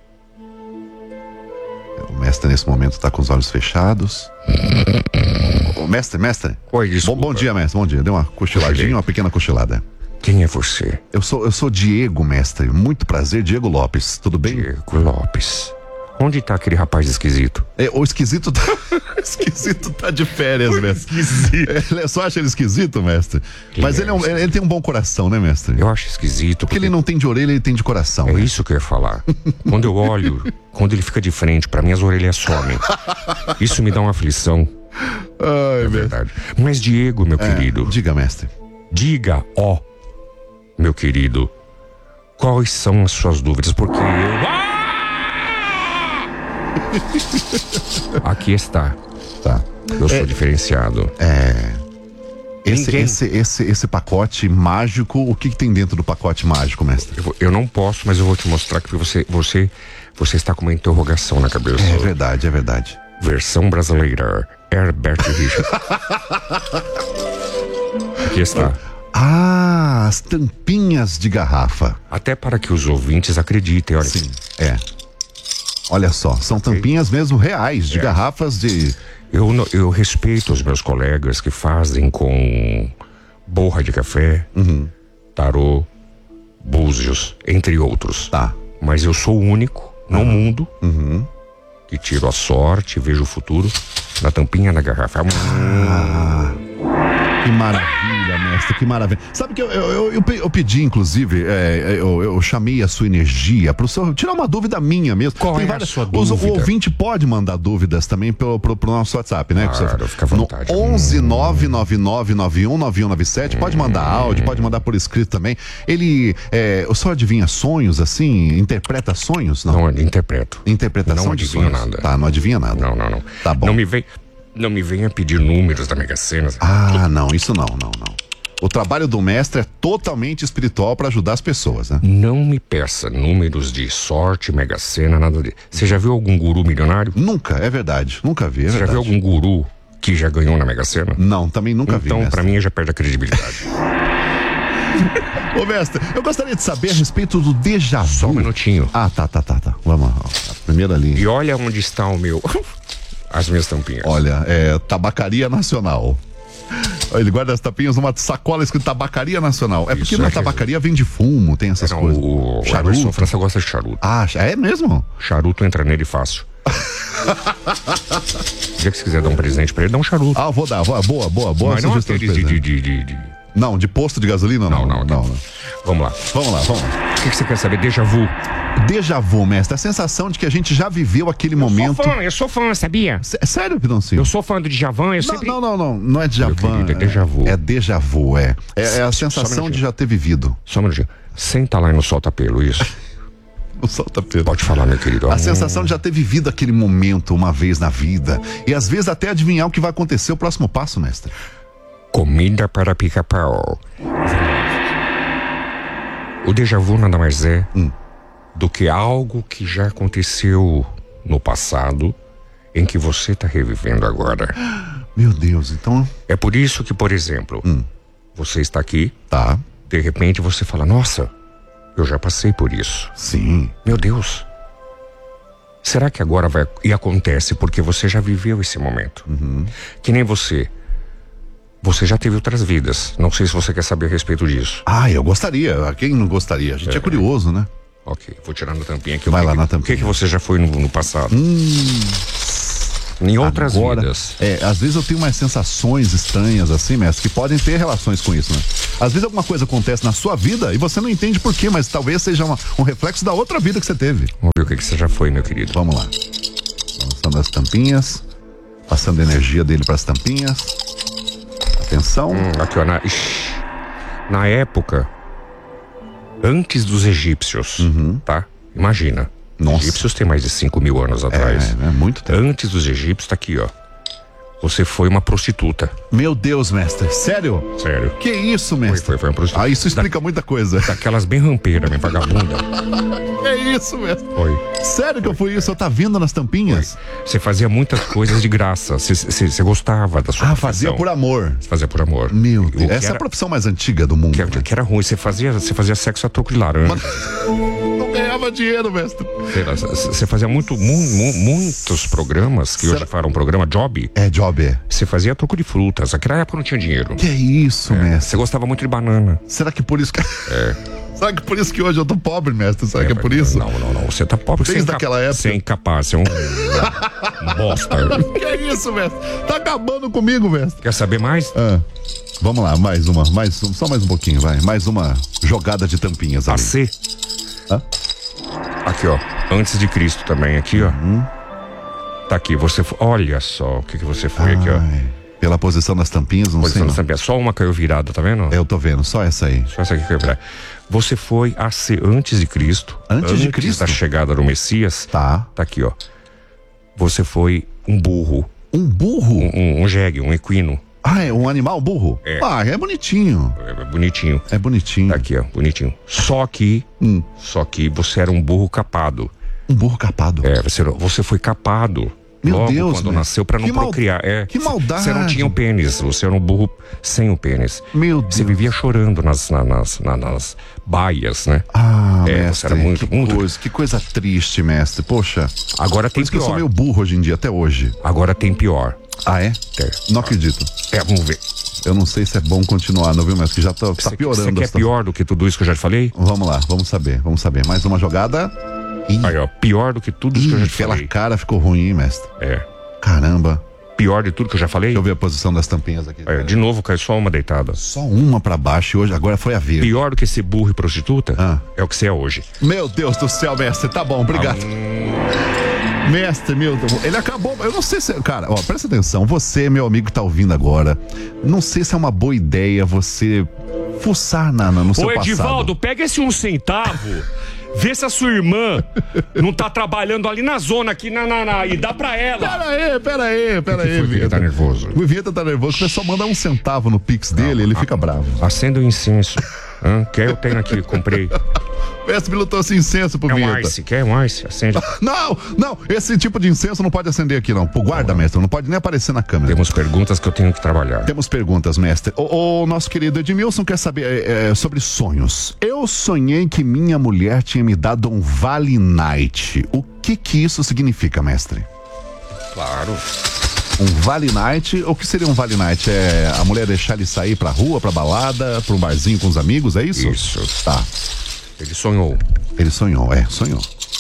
Speaker 2: O mestre, nesse momento, tá com os olhos fechados. Ô, mestre, mestre.
Speaker 1: Oi,
Speaker 2: Bom,
Speaker 1: desculpa.
Speaker 2: bom dia, mestre. Bom dia. Deu uma cochiladinha,
Speaker 1: Cochilei.
Speaker 2: uma pequena cochilada.
Speaker 1: Quem é você?
Speaker 2: Eu sou, eu sou Diego, mestre. Muito prazer, Diego Lopes. Tudo bem?
Speaker 1: Diego Lopes. Onde tá aquele rapaz esquisito?
Speaker 2: É, o esquisito tá. esquisito tá de férias, mestre. Esquisito. Ele só acha ele esquisito, mestre. Mas
Speaker 1: Ele
Speaker 2: ele,
Speaker 1: é
Speaker 2: é um- ele tem um bom coração, né, mestre?
Speaker 1: Eu acho esquisito.
Speaker 2: Porque ele não tem de orelha, ele tem de coração.
Speaker 1: É
Speaker 2: né?
Speaker 1: isso que eu ia falar. Quando eu olho, quando ele fica de frente, pra mim as orelhas somem. Isso me dá uma aflição,
Speaker 2: Ai,
Speaker 1: é
Speaker 2: mestre.
Speaker 1: verdade. Mas Diego, meu querido,
Speaker 2: Diga, mestre.
Speaker 1: diga, ó, meu querido, quais são as suas dúvidas? Porque eu... Ah! Aqui está.
Speaker 2: Tá.
Speaker 1: Eu sou diferenciado.
Speaker 2: Esse,
Speaker 1: Ninguém-
Speaker 2: esse, esse, esse pacote mágico, o que, que tem dentro do pacote mágico, mestre?
Speaker 1: Eu, vou- eu não posso, mas eu vou te mostrar que você, você, você está com uma interrogação na cabeça.
Speaker 2: É verdade, é verdade.
Speaker 1: Versão brasileira, Herbert Richard. Aqui está.
Speaker 2: Ah, as tampinhas de garrafa.
Speaker 1: Até para que os ouvintes acreditem, olha.
Speaker 2: Sim, é. Olha só, são tampinhas mesmo reais, de garrafas de...
Speaker 1: Eu, não- eu respeito os meus colegas que fazem com borra de café, tarô, búzios, entre outros.
Speaker 2: Tá.
Speaker 1: Mas eu sou o único no mundo que tiro a sorte, vejo o futuro na tampinha da garrafa. Hum,
Speaker 2: Que maravilha, mestre, que maravilha. Sabe que eu, eu, eu, eu pe- eu pedi, inclusive, é, eu, eu chamei a sua energia pro senhor tirar uma dúvida minha mesmo.
Speaker 1: Qual é a sua
Speaker 2: os-
Speaker 1: dúvida?
Speaker 2: O ouvinte pode mandar dúvidas também pro, pro, pro nosso WhatsApp, né?
Speaker 1: Claro,
Speaker 2: Você-
Speaker 1: fica à vontade.
Speaker 2: No onze nove nove nove nove um nove um nove sete, pode mandar
Speaker 1: Hum.
Speaker 2: áudio, pode mandar por escrito também. Ele, é, o senhor adivinha sonhos, assim? Interpreta sonhos? Não.
Speaker 1: não interpreto.
Speaker 2: Interpretação
Speaker 1: Não
Speaker 2: de
Speaker 1: adivinho
Speaker 2: sonhos.
Speaker 1: nada.
Speaker 2: Tá, não adivinha nada.
Speaker 1: Não, não, não.
Speaker 2: Tá bom.
Speaker 1: Não me vem, não me venha pedir números da Mega Sena.
Speaker 2: Ah, não, isso não, não, não. O trabalho do mestre é totalmente espiritual para ajudar as pessoas, né?
Speaker 1: Não me peça números de sorte, Mega Sena, nada de. Você já viu algum guru milionário?
Speaker 2: Nunca, é verdade. Nunca vi, é
Speaker 1: Você já
Speaker 2: verdade.
Speaker 1: viu algum guru que já ganhou na Mega Sena?
Speaker 2: Não, também nunca vi,
Speaker 1: Então,
Speaker 2: mestre.
Speaker 1: pra mim, já perde a credibilidade.
Speaker 2: Ô, mestre, eu gostaria de saber a respeito do déjà vu.
Speaker 1: Só um minutinho.
Speaker 2: Ah, tá, tá, tá, tá. Vamos lá. ó. A primeira ali.
Speaker 1: E olha onde está o meu. As minhas tampinhas.
Speaker 2: Olha, é Tabacaria Nacional. Ele guarda as tapinhas numa sacola escrito Tabacaria Nacional. É porque
Speaker 1: Isso,
Speaker 2: na
Speaker 1: é que-
Speaker 2: tabacaria vende fumo, tem essas
Speaker 1: Não,
Speaker 2: coisas.
Speaker 1: o o
Speaker 2: Charuto.
Speaker 1: Emerson França gosta de charuto.
Speaker 2: Ah, é mesmo?
Speaker 1: Charuto entra nele fácil. O dia que você quiser dar um presente pra ele, dá um charuto.
Speaker 2: Ah, vou dar. Boa, boa, boa. boa
Speaker 1: Mas não
Speaker 2: sugestão
Speaker 1: aqueles de,
Speaker 2: presente.
Speaker 1: de, de, de, de-
Speaker 2: Não, de posto de gasolina não.
Speaker 1: Não, não,
Speaker 2: não.
Speaker 1: não. Vamos lá.
Speaker 2: Vamos lá, vamos lá.
Speaker 1: O que, que você quer saber? Déjà vu.
Speaker 2: Déjà vu, mestre. A sensação de que a gente já viveu aquele momento.
Speaker 4: Sou fã, eu sou fã, sabia?
Speaker 2: Sé- Sério, Pidoncinho?
Speaker 4: Eu sou fã do Djavan, eu
Speaker 2: Não,
Speaker 4: sempre...
Speaker 2: não, não, não. Não é déjà
Speaker 1: Meu
Speaker 2: vu.
Speaker 1: querido, é déjà vu.
Speaker 2: É déjà vu, é. É, é a
Speaker 1: Só um
Speaker 2: sensação de
Speaker 1: minutinho.
Speaker 2: já ter vivido.
Speaker 1: Só um minutinho. Senta lá e não solta pelo, isso.
Speaker 2: O solta pelo.
Speaker 1: Pode falar, meu querido.
Speaker 2: A sensação de já ter vivido aquele momento uma vez na vida. E às vezes até adivinhar o que vai acontecer o próximo passo, mestre.
Speaker 1: Comida para pica-pau. O déjà vu nada mais é do que algo que já aconteceu no passado em que você está revivendo agora.
Speaker 2: Meu Deus, então.
Speaker 1: É por isso que, por exemplo, você está aqui,
Speaker 2: Tá.
Speaker 1: de repente você fala, nossa, eu já passei por isso.
Speaker 2: Sim.
Speaker 1: Meu Deus.
Speaker 4: Será que agora vai... E acontece porque você já viveu esse momento.
Speaker 2: Uhum.
Speaker 4: Que nem você. Você já teve outras vidas. Não sei se você quer saber a respeito disso.
Speaker 2: Ah, eu gostaria. Quem não gostaria? A gente é, é curioso, né?
Speaker 4: Ok, vou tirar na tampinha aqui.
Speaker 2: Vai
Speaker 4: que,
Speaker 2: lá na tampinha.
Speaker 4: O que, que você já foi no, no passado?
Speaker 2: Hum...
Speaker 4: Em outras
Speaker 2: Agora,
Speaker 4: vidas.
Speaker 2: É, às vezes eu tenho umas sensações estranhas assim, mestre, que podem ter relações com isso, né? Às vezes alguma coisa acontece na sua vida e você não entende por quê, mas talvez seja uma, um reflexo da outra vida que você teve.
Speaker 4: Vamos ver o que, que você já foi, meu querido.
Speaker 2: Vamos lá. Lançando as tampinhas, passando a energia dele para as tampinhas. Atenção.
Speaker 4: Hum, aqui, ó. Na, ixi, na época, antes dos egípcios,
Speaker 2: Uhum.
Speaker 4: tá? Imagina.
Speaker 2: Nossa.
Speaker 4: Os egípcios têm mais de cinco mil anos atrás.
Speaker 2: É, é muito tempo.
Speaker 4: Antes dos egípcios, tá aqui, ó. Você foi uma prostituta.
Speaker 2: Meu Deus, mestre. Sério?
Speaker 4: Sério.
Speaker 2: Que isso, mestre?
Speaker 4: Foi, foi, foi uma prostituta.
Speaker 2: Ah, isso explica muita coisa.
Speaker 4: Daquelas bem rampeiras, bem vagabunda.
Speaker 2: Que isso, mestre?
Speaker 4: Foi.
Speaker 2: Sério que eu fui isso? Eu tá vindo nas tampinhas?
Speaker 4: Você fazia muitas coisas de graça. Você, você, você gostava da sua
Speaker 2: Ah,
Speaker 4: profissão.
Speaker 2: fazia por amor.
Speaker 4: Você fazia por amor.
Speaker 2: Meu
Speaker 4: O
Speaker 2: Deus.
Speaker 4: que
Speaker 2: Essa é
Speaker 4: era-
Speaker 2: a profissão mais antiga do mundo.
Speaker 4: Que,
Speaker 2: né?
Speaker 4: que era ruim. Você fazia, você fazia sexo a troco de laranja.
Speaker 2: Não ganhava dinheiro, mestre.
Speaker 4: Você fazia muito, mu, mu, muitos programas, que
Speaker 2: Será-
Speaker 4: hoje falam um programa job.
Speaker 2: É, job, é.
Speaker 4: Você fazia a troco de frutas. Naquela época não tinha dinheiro.
Speaker 2: Que isso, mestre?
Speaker 4: Você gostava muito de banana.
Speaker 2: Será que por isso que... Será que por isso que hoje eu tô pobre, mestre? Será que é por isso?
Speaker 4: Não, não, não. Você tá pobre.
Speaker 2: Desde
Speaker 4: você é
Speaker 2: aquela
Speaker 4: incap-
Speaker 2: época.
Speaker 4: Você é incapaz. Você é um, um bosta.
Speaker 2: Que isso, mestre? Tá acabando comigo, mestre.
Speaker 4: Quer saber mais?
Speaker 2: Ah, vamos lá, mais uma, mais um, só mais um pouquinho, vai. Mais uma jogada de tampinhas
Speaker 4: A
Speaker 2: ali.
Speaker 4: C.
Speaker 2: Hã?
Speaker 4: Aqui, ó. Antes de Cristo também, aqui, ó.
Speaker 2: Uhum.
Speaker 4: Tá aqui, você foi. Olha só o que, que você foi aqui, ó.
Speaker 2: Ai, pela posição das tampinhas, não
Speaker 4: Posição
Speaker 2: sei
Speaker 4: da
Speaker 2: não.
Speaker 4: tampinha. Só uma caiu virada, tá vendo?
Speaker 2: Eu tô vendo, só essa aí.
Speaker 4: Só essa aqui caiu virada. Você foi a C antes de Cristo.
Speaker 2: Antes de Cristo?
Speaker 4: da chegada do Messias.
Speaker 2: Tá.
Speaker 4: Tá aqui, ó. Você foi um burro.
Speaker 2: Um burro?
Speaker 4: Um, um, um jegue, um equino.
Speaker 2: Ah, é um animal burro?
Speaker 4: É.
Speaker 2: Ah, é bonitinho.
Speaker 4: É bonitinho.
Speaker 2: É bonitinho.
Speaker 4: Tá aqui, ó. Bonitinho. Só que.
Speaker 2: Hum.
Speaker 4: Só que você era um burro capado.
Speaker 2: Um burro capado.
Speaker 4: É, você, você foi capado.
Speaker 2: Meu
Speaker 4: Logo
Speaker 2: Deus,
Speaker 4: quando
Speaker 2: né?
Speaker 4: nasceu pra não
Speaker 2: Que mal-
Speaker 4: procriar. É,
Speaker 2: que maldade.
Speaker 4: Você não tinha o pênis, você era um burro sem o pênis.
Speaker 2: Meu Deus.
Speaker 4: Você vivia chorando nas, na- nas, na- nas baias, né?
Speaker 2: Ah,
Speaker 4: É,
Speaker 2: mestre,
Speaker 4: você era muito,
Speaker 2: que
Speaker 4: muito-
Speaker 2: coisa, que coisa triste, mestre. Poxa,
Speaker 4: Agora
Speaker 2: por
Speaker 4: tem
Speaker 2: isso que eu sou
Speaker 4: pior.
Speaker 2: meio burro hoje em dia, até hoje.
Speaker 4: Agora tem pior.
Speaker 2: Ah, é?
Speaker 4: É.
Speaker 2: Não acredito.
Speaker 4: É, vamos ver.
Speaker 2: Eu não sei se é bom continuar, não viu, mas que já tá, tá
Speaker 4: Você
Speaker 2: piorando.
Speaker 4: você
Speaker 2: a
Speaker 4: quer
Speaker 2: situação.
Speaker 4: pior do que tudo isso que eu já te falei?
Speaker 2: Vamos lá, vamos saber, vamos saber. Mais uma jogada. Ih,
Speaker 4: Aí, ó, pior do que tudo isso que eu já
Speaker 2: ih,
Speaker 4: te
Speaker 2: pela
Speaker 4: falei.
Speaker 2: cara ficou ruim, hein, mestre.
Speaker 4: É.
Speaker 2: Caramba.
Speaker 4: Pior de tudo que eu já falei?
Speaker 2: Deixa eu ver a posição das tampinhas aqui.
Speaker 4: É, de novo, caiu só uma deitada.
Speaker 2: Só uma pra baixo e hoje, agora foi a verde.
Speaker 4: Pior do que ser burro e prostituta
Speaker 2: Ah.
Speaker 4: é o que você é hoje.
Speaker 2: Meu Deus do céu, mestre, tá bom, obrigado.
Speaker 4: Ah.
Speaker 2: Mestre Milton, ele acabou. Eu não sei se. Cara, ó, presta atenção. Você, meu amigo que tá ouvindo agora, não sei se é uma boa ideia você fuçar na, na- no seu
Speaker 1: Ô, Edivaldo,
Speaker 2: passado.
Speaker 1: pega esse um centavo. Vê se a sua irmã não tá trabalhando ali na zona, aqui na, na, na- e dá pra ela.
Speaker 2: Pera aí, pera aí, pera aí,
Speaker 4: Foi que ele tá
Speaker 2: Vieta.
Speaker 4: nervoso.
Speaker 2: O Vieta tá nervoso. O pessoal manda um centavo no Pix dele, ele fica bravo.
Speaker 4: Acenda o incenso. Hã? Quer? Eu tenho aqui, comprei.
Speaker 2: Mestre Milton, esse incenso pro
Speaker 4: É um
Speaker 2: Vieta.
Speaker 4: ice, quer um ice? Acende.
Speaker 2: Não, não, esse tipo de incenso não pode acender aqui, não. Pô, guarda, mestre, não pode nem aparecer na câmera.
Speaker 4: Temos perguntas que eu tenho que trabalhar.
Speaker 2: Temos perguntas, mestre. O, o nosso querido Edmilson quer saber é, é, sobre sonhos. Eu sonhei que minha mulher tinha me dado um Vale Night. O que que isso significa, mestre?
Speaker 4: Claro.
Speaker 2: Um Vale Night? O que seria um Vale Night? É a mulher deixar ele sair pra rua, pra balada, pra um barzinho com os amigos, é isso?
Speaker 4: Isso.
Speaker 2: Tá.
Speaker 4: Ele sonhou.
Speaker 2: Ele sonhou, é, sonhou.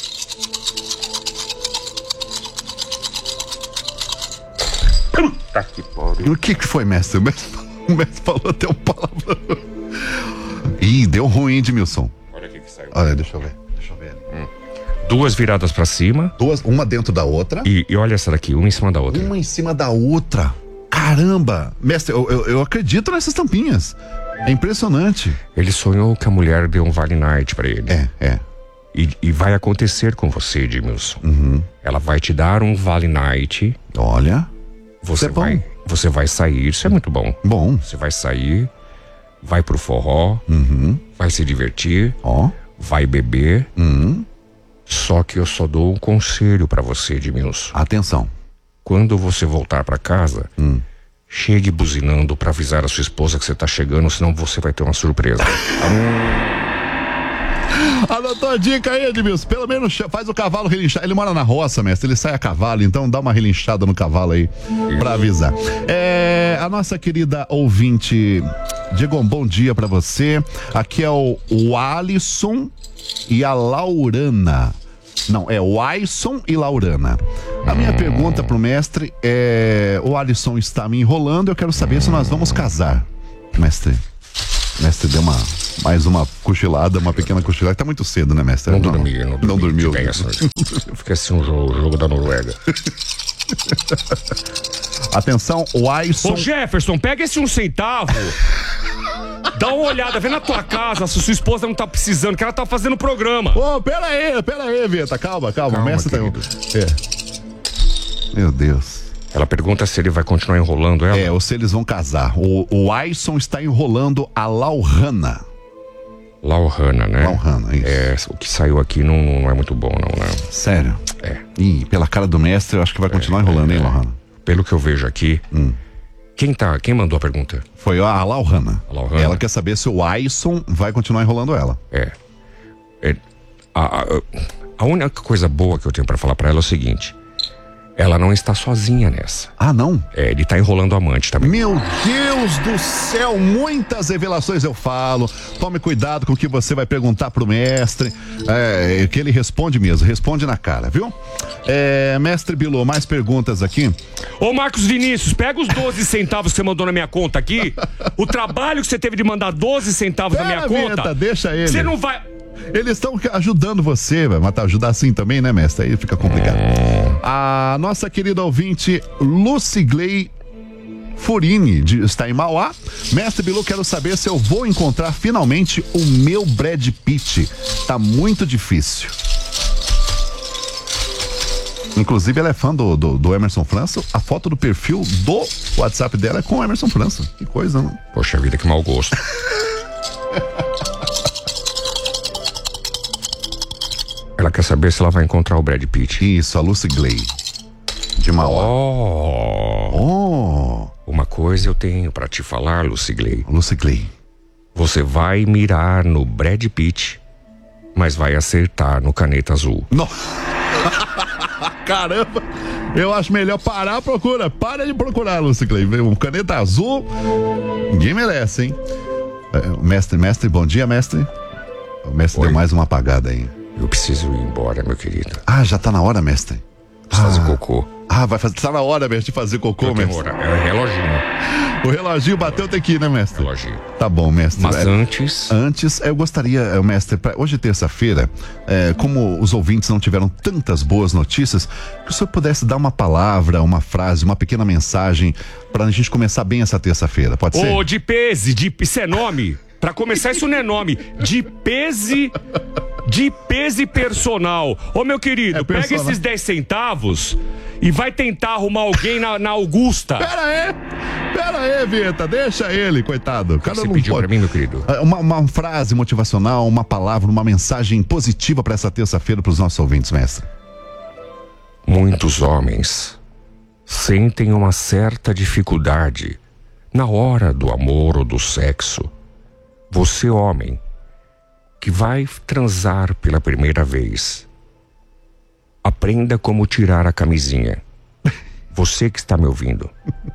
Speaker 4: Tá que pariu.
Speaker 2: E o que que foi, mestre? O mestre, o mestre falou até um palavrão. Ih, deu ruim, Edmilson.
Speaker 4: Olha o que saiu.
Speaker 2: Olha, deixa eu ver, deixa eu ver.
Speaker 4: Duas viradas pra cima.
Speaker 2: Duas, uma dentro da outra.
Speaker 4: E, e olha essa daqui, uma em cima da outra.
Speaker 2: Uma em cima da outra. Caramba! Mestre, eu, eu, eu acredito nessas tampinhas. É impressionante.
Speaker 4: Ele sonhou que a mulher deu um Vale Night pra ele.
Speaker 2: É, é.
Speaker 4: E, e vai acontecer com você, Edmilson.
Speaker 2: Uhum.
Speaker 4: Ela vai te dar um Vale Night.
Speaker 2: Olha.
Speaker 4: Você
Speaker 2: Isso é bom.
Speaker 4: vai, você vai sair, isso é muito bom.
Speaker 2: Bom.
Speaker 4: Você vai sair, vai pro forró,
Speaker 2: Uhum.
Speaker 4: vai se divertir,
Speaker 2: Ó.
Speaker 4: vai beber.
Speaker 2: Uhum.
Speaker 4: Só que eu só dou um conselho pra você, Edmilson.
Speaker 2: Atenção.
Speaker 4: Quando você voltar pra casa,
Speaker 2: Hum.
Speaker 4: chegue buzinando pra avisar a sua esposa que você tá chegando, senão você vai ter uma surpresa.
Speaker 2: Anotou a dica aí, Edmilson? Pelo menos faz o cavalo relinchar. Ele mora na roça, mestre, ele sai a cavalo, então dá uma relinchada no cavalo aí pra avisar. É, a nossa querida ouvinte, Diego, um bom dia pra você. Aqui é o, o Alisson e a Laurana. Não, é o Aisson e Laurana. A minha hum. pergunta pro mestre é: o Alisson está me enrolando, eu quero saber hum. se nós vamos casar. Mestre, mestre deu uma, mais uma cochilada, uma pequena cochilada. Tá muito cedo, né, mestre?
Speaker 4: Não, não dormi, não dormi.
Speaker 2: Não dormiu.
Speaker 4: Eu fiquei assim um jogo, jogo da Noruega.
Speaker 2: Atenção, o Aisson.
Speaker 1: Ô Jefferson, pega esse um centavo. Dá uma olhada, vê na tua casa se sua esposa não tá precisando, que ela tá fazendo programa.
Speaker 2: Ô, oh, pera aí, pera aí, Vieta, calma, calma,
Speaker 4: calma,
Speaker 2: o mestre
Speaker 4: querido.
Speaker 2: Tá... É. Meu Deus.
Speaker 4: Ela pergunta se ele vai continuar enrolando ela.
Speaker 2: É, ou se eles vão casar. O, o Aisson está enrolando a Laurana.
Speaker 4: Laurana, né?
Speaker 2: Laurana, isso.
Speaker 4: É, o que saiu aqui não, não é muito bom, não, né?
Speaker 2: Sério?
Speaker 4: É.
Speaker 2: Ih, pela cara do mestre, eu acho que vai continuar é, enrolando, é, hein, Laurana?
Speaker 4: Pelo que eu vejo aqui, hum. quem tá, quem mandou a pergunta?
Speaker 2: Foi a Laurana.
Speaker 4: A Laurana.
Speaker 2: Ela quer saber se o Aisson vai continuar enrolando ela.
Speaker 4: É. é a, a, a única coisa boa que eu tenho pra falar pra ela é o seguinte: ela não está sozinha nessa.
Speaker 2: Ah, não?
Speaker 4: É, ele tá enrolando a amante também.
Speaker 2: Meu Deus do céu, muitas revelações eu falo. Tome cuidado com o que você vai perguntar pro mestre. É, que ele responde mesmo, responde na cara, viu? É, mestre Bilu, mais perguntas aqui.
Speaker 1: Ô Marcos Vinícius, pega os doze centavos que você mandou na minha conta aqui. O trabalho que você teve de mandar doze centavos
Speaker 2: Pera,
Speaker 1: na minha conta.
Speaker 2: Vinheta, deixa ele.
Speaker 1: Você não vai...
Speaker 2: Eles estão ajudando você, mas tá ajudar assim também, né, mestre? Aí fica complicado. A nossa querida ouvinte Lucigley Furini de, está em Mauá. Mestre Bilu, quero saber se eu vou encontrar finalmente o meu Brad Pitt. Tá muito difícil. Inclusive, ela é fã do, do, do Emerson França. A foto do perfil do WhatsApp dela é com o Emerson França. Que coisa, né?
Speaker 4: Poxa vida, que mau gosto. Ela quer saber se ela vai encontrar o Brad Pitt.
Speaker 2: Isso, a Lucy Glay de Mauá.
Speaker 4: Oh.
Speaker 2: oh.
Speaker 4: Uma coisa eu tenho pra te falar, Lucy Glay.
Speaker 2: Lucy Glay.
Speaker 4: Você vai mirar no Brad Pitt, mas vai acertar no Caneta Azul.
Speaker 2: Não. Caramba, eu acho melhor parar a procura. Para de procurar, Lucy Glay. Um Caneta Azul, ninguém merece, hein? Mestre, mestre, bom dia, mestre. O mestre Oi. Deu mais uma apagada aí.
Speaker 4: Eu preciso ir embora, meu querido.
Speaker 2: Ah, já tá na hora, mestre?
Speaker 4: Preciso
Speaker 2: ah.
Speaker 4: fazer cocô.
Speaker 2: Ah, vai fazer, tá na hora, mestre, de fazer cocô,
Speaker 4: eu
Speaker 2: mestre.
Speaker 4: Hora. É reloginho.
Speaker 2: O reloginho bateu, tem que ir, né, mestre?
Speaker 4: Reloginho.
Speaker 2: Tá bom, mestre.
Speaker 4: Mas
Speaker 2: é,
Speaker 4: antes...
Speaker 2: Antes, eu gostaria, mestre, pra, hoje terça-feira, é, como os ouvintes não tiveram tantas boas notícias, que o senhor pudesse dar uma palavra, uma frase, uma pequena mensagem pra gente começar bem essa terça-feira, pode ser?
Speaker 1: Ô, de pese, de, isso é nome? Pra começar, isso não é nome. De pese... De pese personal. Ô, meu querido, é pega esses dez centavos e vai tentar arrumar alguém na, na Augusta.
Speaker 2: Pera aí, pera aí, Vieta, deixa ele, coitado. O cara
Speaker 4: Você
Speaker 2: não
Speaker 4: pediu
Speaker 2: pode...
Speaker 4: pra mim, meu querido?
Speaker 2: Uma, uma frase motivacional, uma palavra, uma mensagem positiva pra essa terça-feira pros nossos ouvintes, mestre.
Speaker 4: Muitos homens sentem uma certa dificuldade na hora do amor ou do sexo. Você, homem, que vai transar pela primeira vez, aprenda como tirar a camisinha. Você que está me ouvindo,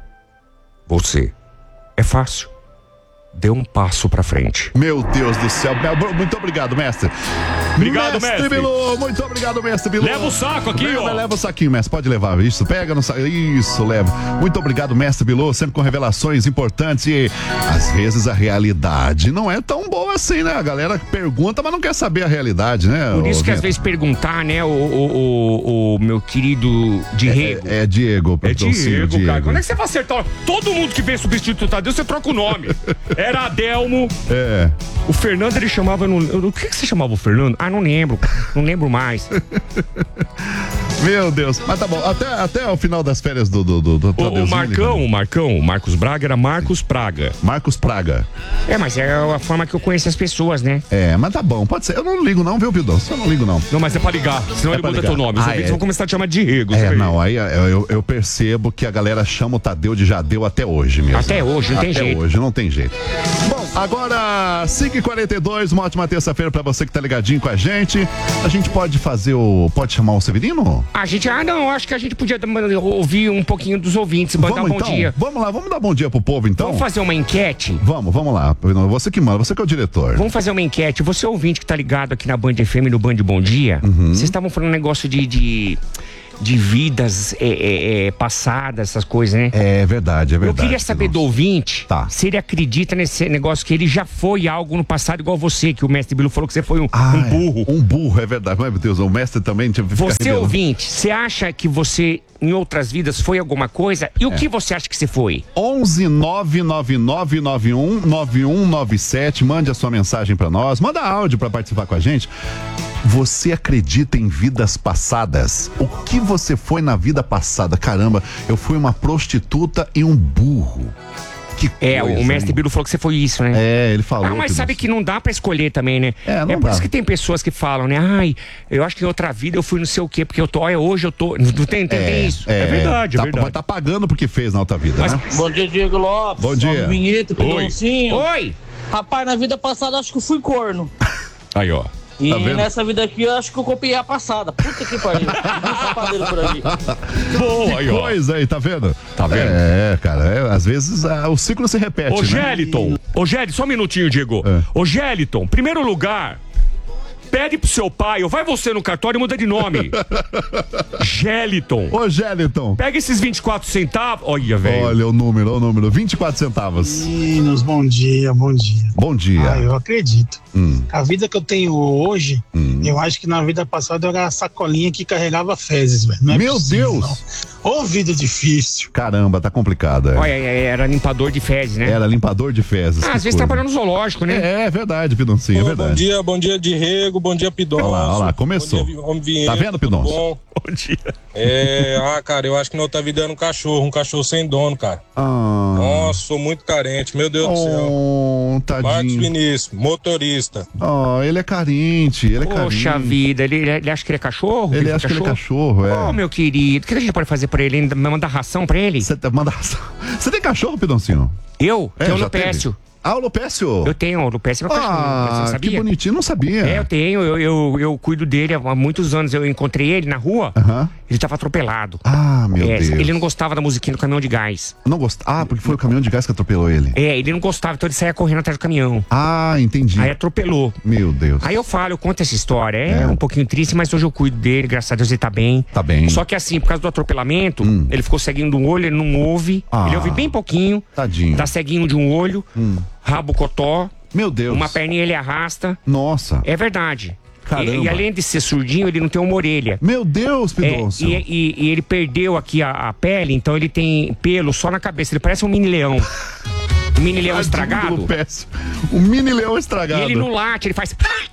Speaker 4: você, é fácil. Dê um passo pra frente.
Speaker 2: Meu Deus do céu, muito obrigado, mestre.
Speaker 1: Obrigado,
Speaker 2: mestre.
Speaker 1: mestre
Speaker 2: Bilu, muito obrigado, mestre Bilu.
Speaker 1: Leva o saco aqui,
Speaker 2: leva,
Speaker 1: ó.
Speaker 2: Leva o saquinho, mestre, pode levar, isso, pega no saco, isso, leva. Muito obrigado, mestre Bilu, sempre com revelações importantes e às vezes a realidade não é tão boa assim, né? A galera pergunta, mas não quer saber a realidade, né?
Speaker 4: Por isso que às vezes perguntar, né, o, o, o, o meu querido Diego.
Speaker 2: É, é, é Diego,
Speaker 1: É Diego,
Speaker 2: Diego,
Speaker 1: cara. Quando é que você vai acertar? Todo mundo que vem substituir o Tadeu, você troca o nome. Era Adelmo.
Speaker 2: É.
Speaker 1: O Fernando ele chamava. No, o que, que você chamava o Fernando?
Speaker 4: Ah, não lembro. Não lembro mais.
Speaker 2: Meu Deus. Mas tá bom. Até, até o final das férias do, do, do, do
Speaker 1: o, o Marcão, o Marcão, o Marcos Braga era Marcos Praga.
Speaker 2: Marcos Praga.
Speaker 4: É, mas é a forma que eu conheço as pessoas, né?
Speaker 2: É, mas tá bom, pode ser. Eu não ligo não, viu, Bildão? Eu não ligo não.
Speaker 1: Não, mas é pra ligar, senão
Speaker 2: é
Speaker 1: ele muda
Speaker 2: ligar.
Speaker 1: teu nome. Os
Speaker 2: ah,
Speaker 1: ouvintes
Speaker 2: é.
Speaker 1: vão começar a te chamar de Diego.
Speaker 2: É, não, aí eu, eu percebo que a galera chama o Tadeu de Jadeu até hoje mesmo.
Speaker 4: Até hoje, não tem
Speaker 2: até
Speaker 4: jeito.
Speaker 2: Até hoje, não tem jeito. Bom, Agora, cinco e quarenta e dois, uma ótima terça-feira pra você que tá ligadinho com a gente. A gente pode fazer o... Pode chamar o Severino?
Speaker 4: A gente, ah não, acho que a gente podia ouvir um pouquinho dos ouvintes, mandar
Speaker 2: Vamos,
Speaker 4: um bom
Speaker 2: então?
Speaker 4: dia.
Speaker 2: Vamos lá, vamos dar bom dia pro povo então?
Speaker 4: Vamos fazer uma enquete?
Speaker 2: Vamos, vamos lá. Você que manda, você que é o diretor.
Speaker 4: Vamos fazer uma enquete. Você ouvinte que tá ligado aqui na Band F M, no Band Bom Dia,
Speaker 2: Uhum.
Speaker 4: vocês estavam falando um negócio de... de... de vidas é, é, é, passadas, essas coisas, né?
Speaker 2: É verdade, é verdade.
Speaker 4: Eu queria saber do ouvinte
Speaker 2: Tá.
Speaker 4: se ele acredita nesse negócio que ele já foi algo no passado igual você, que o mestre Bilu falou que você foi um,
Speaker 2: Ah,
Speaker 4: um burro.
Speaker 2: é, um burro, é verdade. Mas, meu Deus, o mestre também tinha que ficar
Speaker 4: Você
Speaker 2: revelando.
Speaker 4: ouvinte, você acha que você em outras vidas foi alguma coisa? E o que você acha que você foi?
Speaker 2: onze nove nove nove nove um nove um nove sete, mande a sua mensagem pra nós, manda áudio pra participar com a gente. Você acredita em vidas passadas? O que você foi na vida passada? Caramba, eu fui uma prostituta e um burro. Que
Speaker 4: É,
Speaker 2: coisa,
Speaker 4: o mestre
Speaker 2: hein?
Speaker 4: Bilu falou que você foi isso, né?
Speaker 2: É, ele falou.
Speaker 4: Ah, mas sabe que não dá pra escolher também, né?
Speaker 2: É, não
Speaker 4: é por
Speaker 2: dá.
Speaker 4: isso que tem pessoas que falam, né? Ai, eu acho que em outra vida eu fui não sei o quê, porque eu tô, olha, hoje eu tô. Não tem, tem, tem isso. É, verdade, é
Speaker 2: tá,
Speaker 4: verdade.
Speaker 2: Mas tá pagando porque fez na outra vida,
Speaker 4: Mas-
Speaker 2: né?
Speaker 5: Bom dia, Diego Lopes.
Speaker 2: Bom dia.
Speaker 5: Salve, Vinheta, Pedoncinho.
Speaker 4: Oi!
Speaker 5: Rapaz, na vida passada acho que eu fui corno.
Speaker 1: Aí, ó.
Speaker 5: E
Speaker 2: Tá vendo?
Speaker 5: nessa vida aqui eu acho que eu copiei a passada. Puta que pariu. Vi um sapadeiro por ali.
Speaker 1: Boa, aí, ó.
Speaker 2: Coisa aí, tá vendo?
Speaker 1: Tá vendo?
Speaker 2: É, cara, é, às vezes ah, o ciclo se repete,
Speaker 1: Ô,
Speaker 2: né?
Speaker 1: Géliton. Ô, Géliton, só um minutinho, Diego.
Speaker 2: É.
Speaker 1: Ô, Géliton, primeiro lugar, pede pro seu pai, ou vai você no cartório e muda de nome. Géliton.
Speaker 2: Ô, Géliton.
Speaker 1: Pega esses vinte e quatro centavos. Olha, velho.
Speaker 2: Olha o número, o número, vinte e quatro centavos.
Speaker 6: Meninos, bom dia, bom dia.
Speaker 2: Bom dia.
Speaker 6: Ah, eu acredito.
Speaker 2: Hum.
Speaker 6: A vida que eu tenho hoje,
Speaker 2: Hum.
Speaker 6: eu acho que na vida passada eu era a sacolinha que carregava fezes, velho. Não é
Speaker 2: Meu
Speaker 6: possível,
Speaker 2: Deus.
Speaker 6: não. Ô, vida difícil.
Speaker 2: Caramba, tá complicado. É.
Speaker 4: Olha, era limpador de fezes, né?
Speaker 2: Era limpador de fezes.
Speaker 4: Ah,
Speaker 2: que
Speaker 4: às vezes
Speaker 2: coisa.
Speaker 4: trabalhando no zoológico, né?
Speaker 2: É, é verdade, Pidoncinho, é
Speaker 7: Ô,
Speaker 2: verdade.
Speaker 7: bom dia, bom dia de Rego, bom dia Pidon.
Speaker 2: Olha lá, olha lá, começou.
Speaker 7: Bom dia, homem Vinheta,
Speaker 2: Tá vendo,
Speaker 7: tudo
Speaker 2: Pidonço?
Speaker 7: bom?
Speaker 1: Bom dia.
Speaker 7: É, ah, cara, eu acho que na outra vida era um cachorro, um cachorro sem dono, cara.
Speaker 2: Ah,
Speaker 7: Nossa, sou muito carente, meu Deus do céu.
Speaker 2: oh,
Speaker 7: Marcos
Speaker 2: tadinho.
Speaker 7: Vinícius, motorista.
Speaker 2: Oh, ele é carente, ele é
Speaker 4: Poxa
Speaker 2: carente.
Speaker 4: vida, ele, ele acha que ele é cachorro?
Speaker 2: Ele
Speaker 4: foi
Speaker 2: acha que ele é cachorro, é.
Speaker 4: Ô, meu querido, o que a gente pode fazer pra ele? Ainda mandar ração pra ele?
Speaker 2: Você tá- manda ração. Você tem cachorro, Pidoncinho?
Speaker 4: Eu?
Speaker 2: É,
Speaker 4: Tenho
Speaker 2: já
Speaker 4: no Pécio.
Speaker 2: teve? Ah, o Lopécio.
Speaker 4: Eu tenho, o Lupécio é meu cachorro. Você
Speaker 2: Ah,
Speaker 4: não sabia?
Speaker 2: que bonitinho, não sabia.
Speaker 4: É, eu tenho, eu, eu, eu cuido dele há muitos anos. Eu encontrei ele na rua,
Speaker 2: Aham.
Speaker 4: ele tava atropelado.
Speaker 2: Ah, meu
Speaker 4: É,
Speaker 2: Deus.
Speaker 4: ele não gostava da musiquinha do caminhão de gás.
Speaker 2: Não gost... Ah, porque foi o caminhão de gás que atropelou ele.
Speaker 4: É, ele não gostava, então ele saía correndo atrás do caminhão.
Speaker 2: Ah, entendi.
Speaker 4: Aí atropelou.
Speaker 2: Meu Deus.
Speaker 4: Aí eu falo, eu conto essa história. É,
Speaker 2: É.
Speaker 4: um pouquinho triste, mas hoje eu cuido dele, graças a Deus ele tá bem.
Speaker 2: Tá bem.
Speaker 4: Só que assim, por causa do atropelamento, ele ficou ceguinho de um olho, ele não ouve.
Speaker 2: Ah.
Speaker 4: Ele ouve bem pouquinho.
Speaker 2: Tadinho.
Speaker 4: Tá ceguinho de um olho, rabo cotó,
Speaker 2: Meu Deus.
Speaker 4: uma perninha ele arrasta.
Speaker 2: Nossa.
Speaker 4: É verdade.
Speaker 2: Caramba.
Speaker 4: E, e além de ser surdinho, ele não tem uma orelha.
Speaker 2: Meu Deus,
Speaker 4: É,
Speaker 2: Pidoncio.
Speaker 4: e, e- e ele perdeu aqui a, a pele, então ele tem pelo só na cabeça. Ele parece um mini leão. Um mini leão estragado.
Speaker 2: Do Lopécio. O mini leão
Speaker 4: E
Speaker 2: estragado.
Speaker 4: ele não late, ele faz.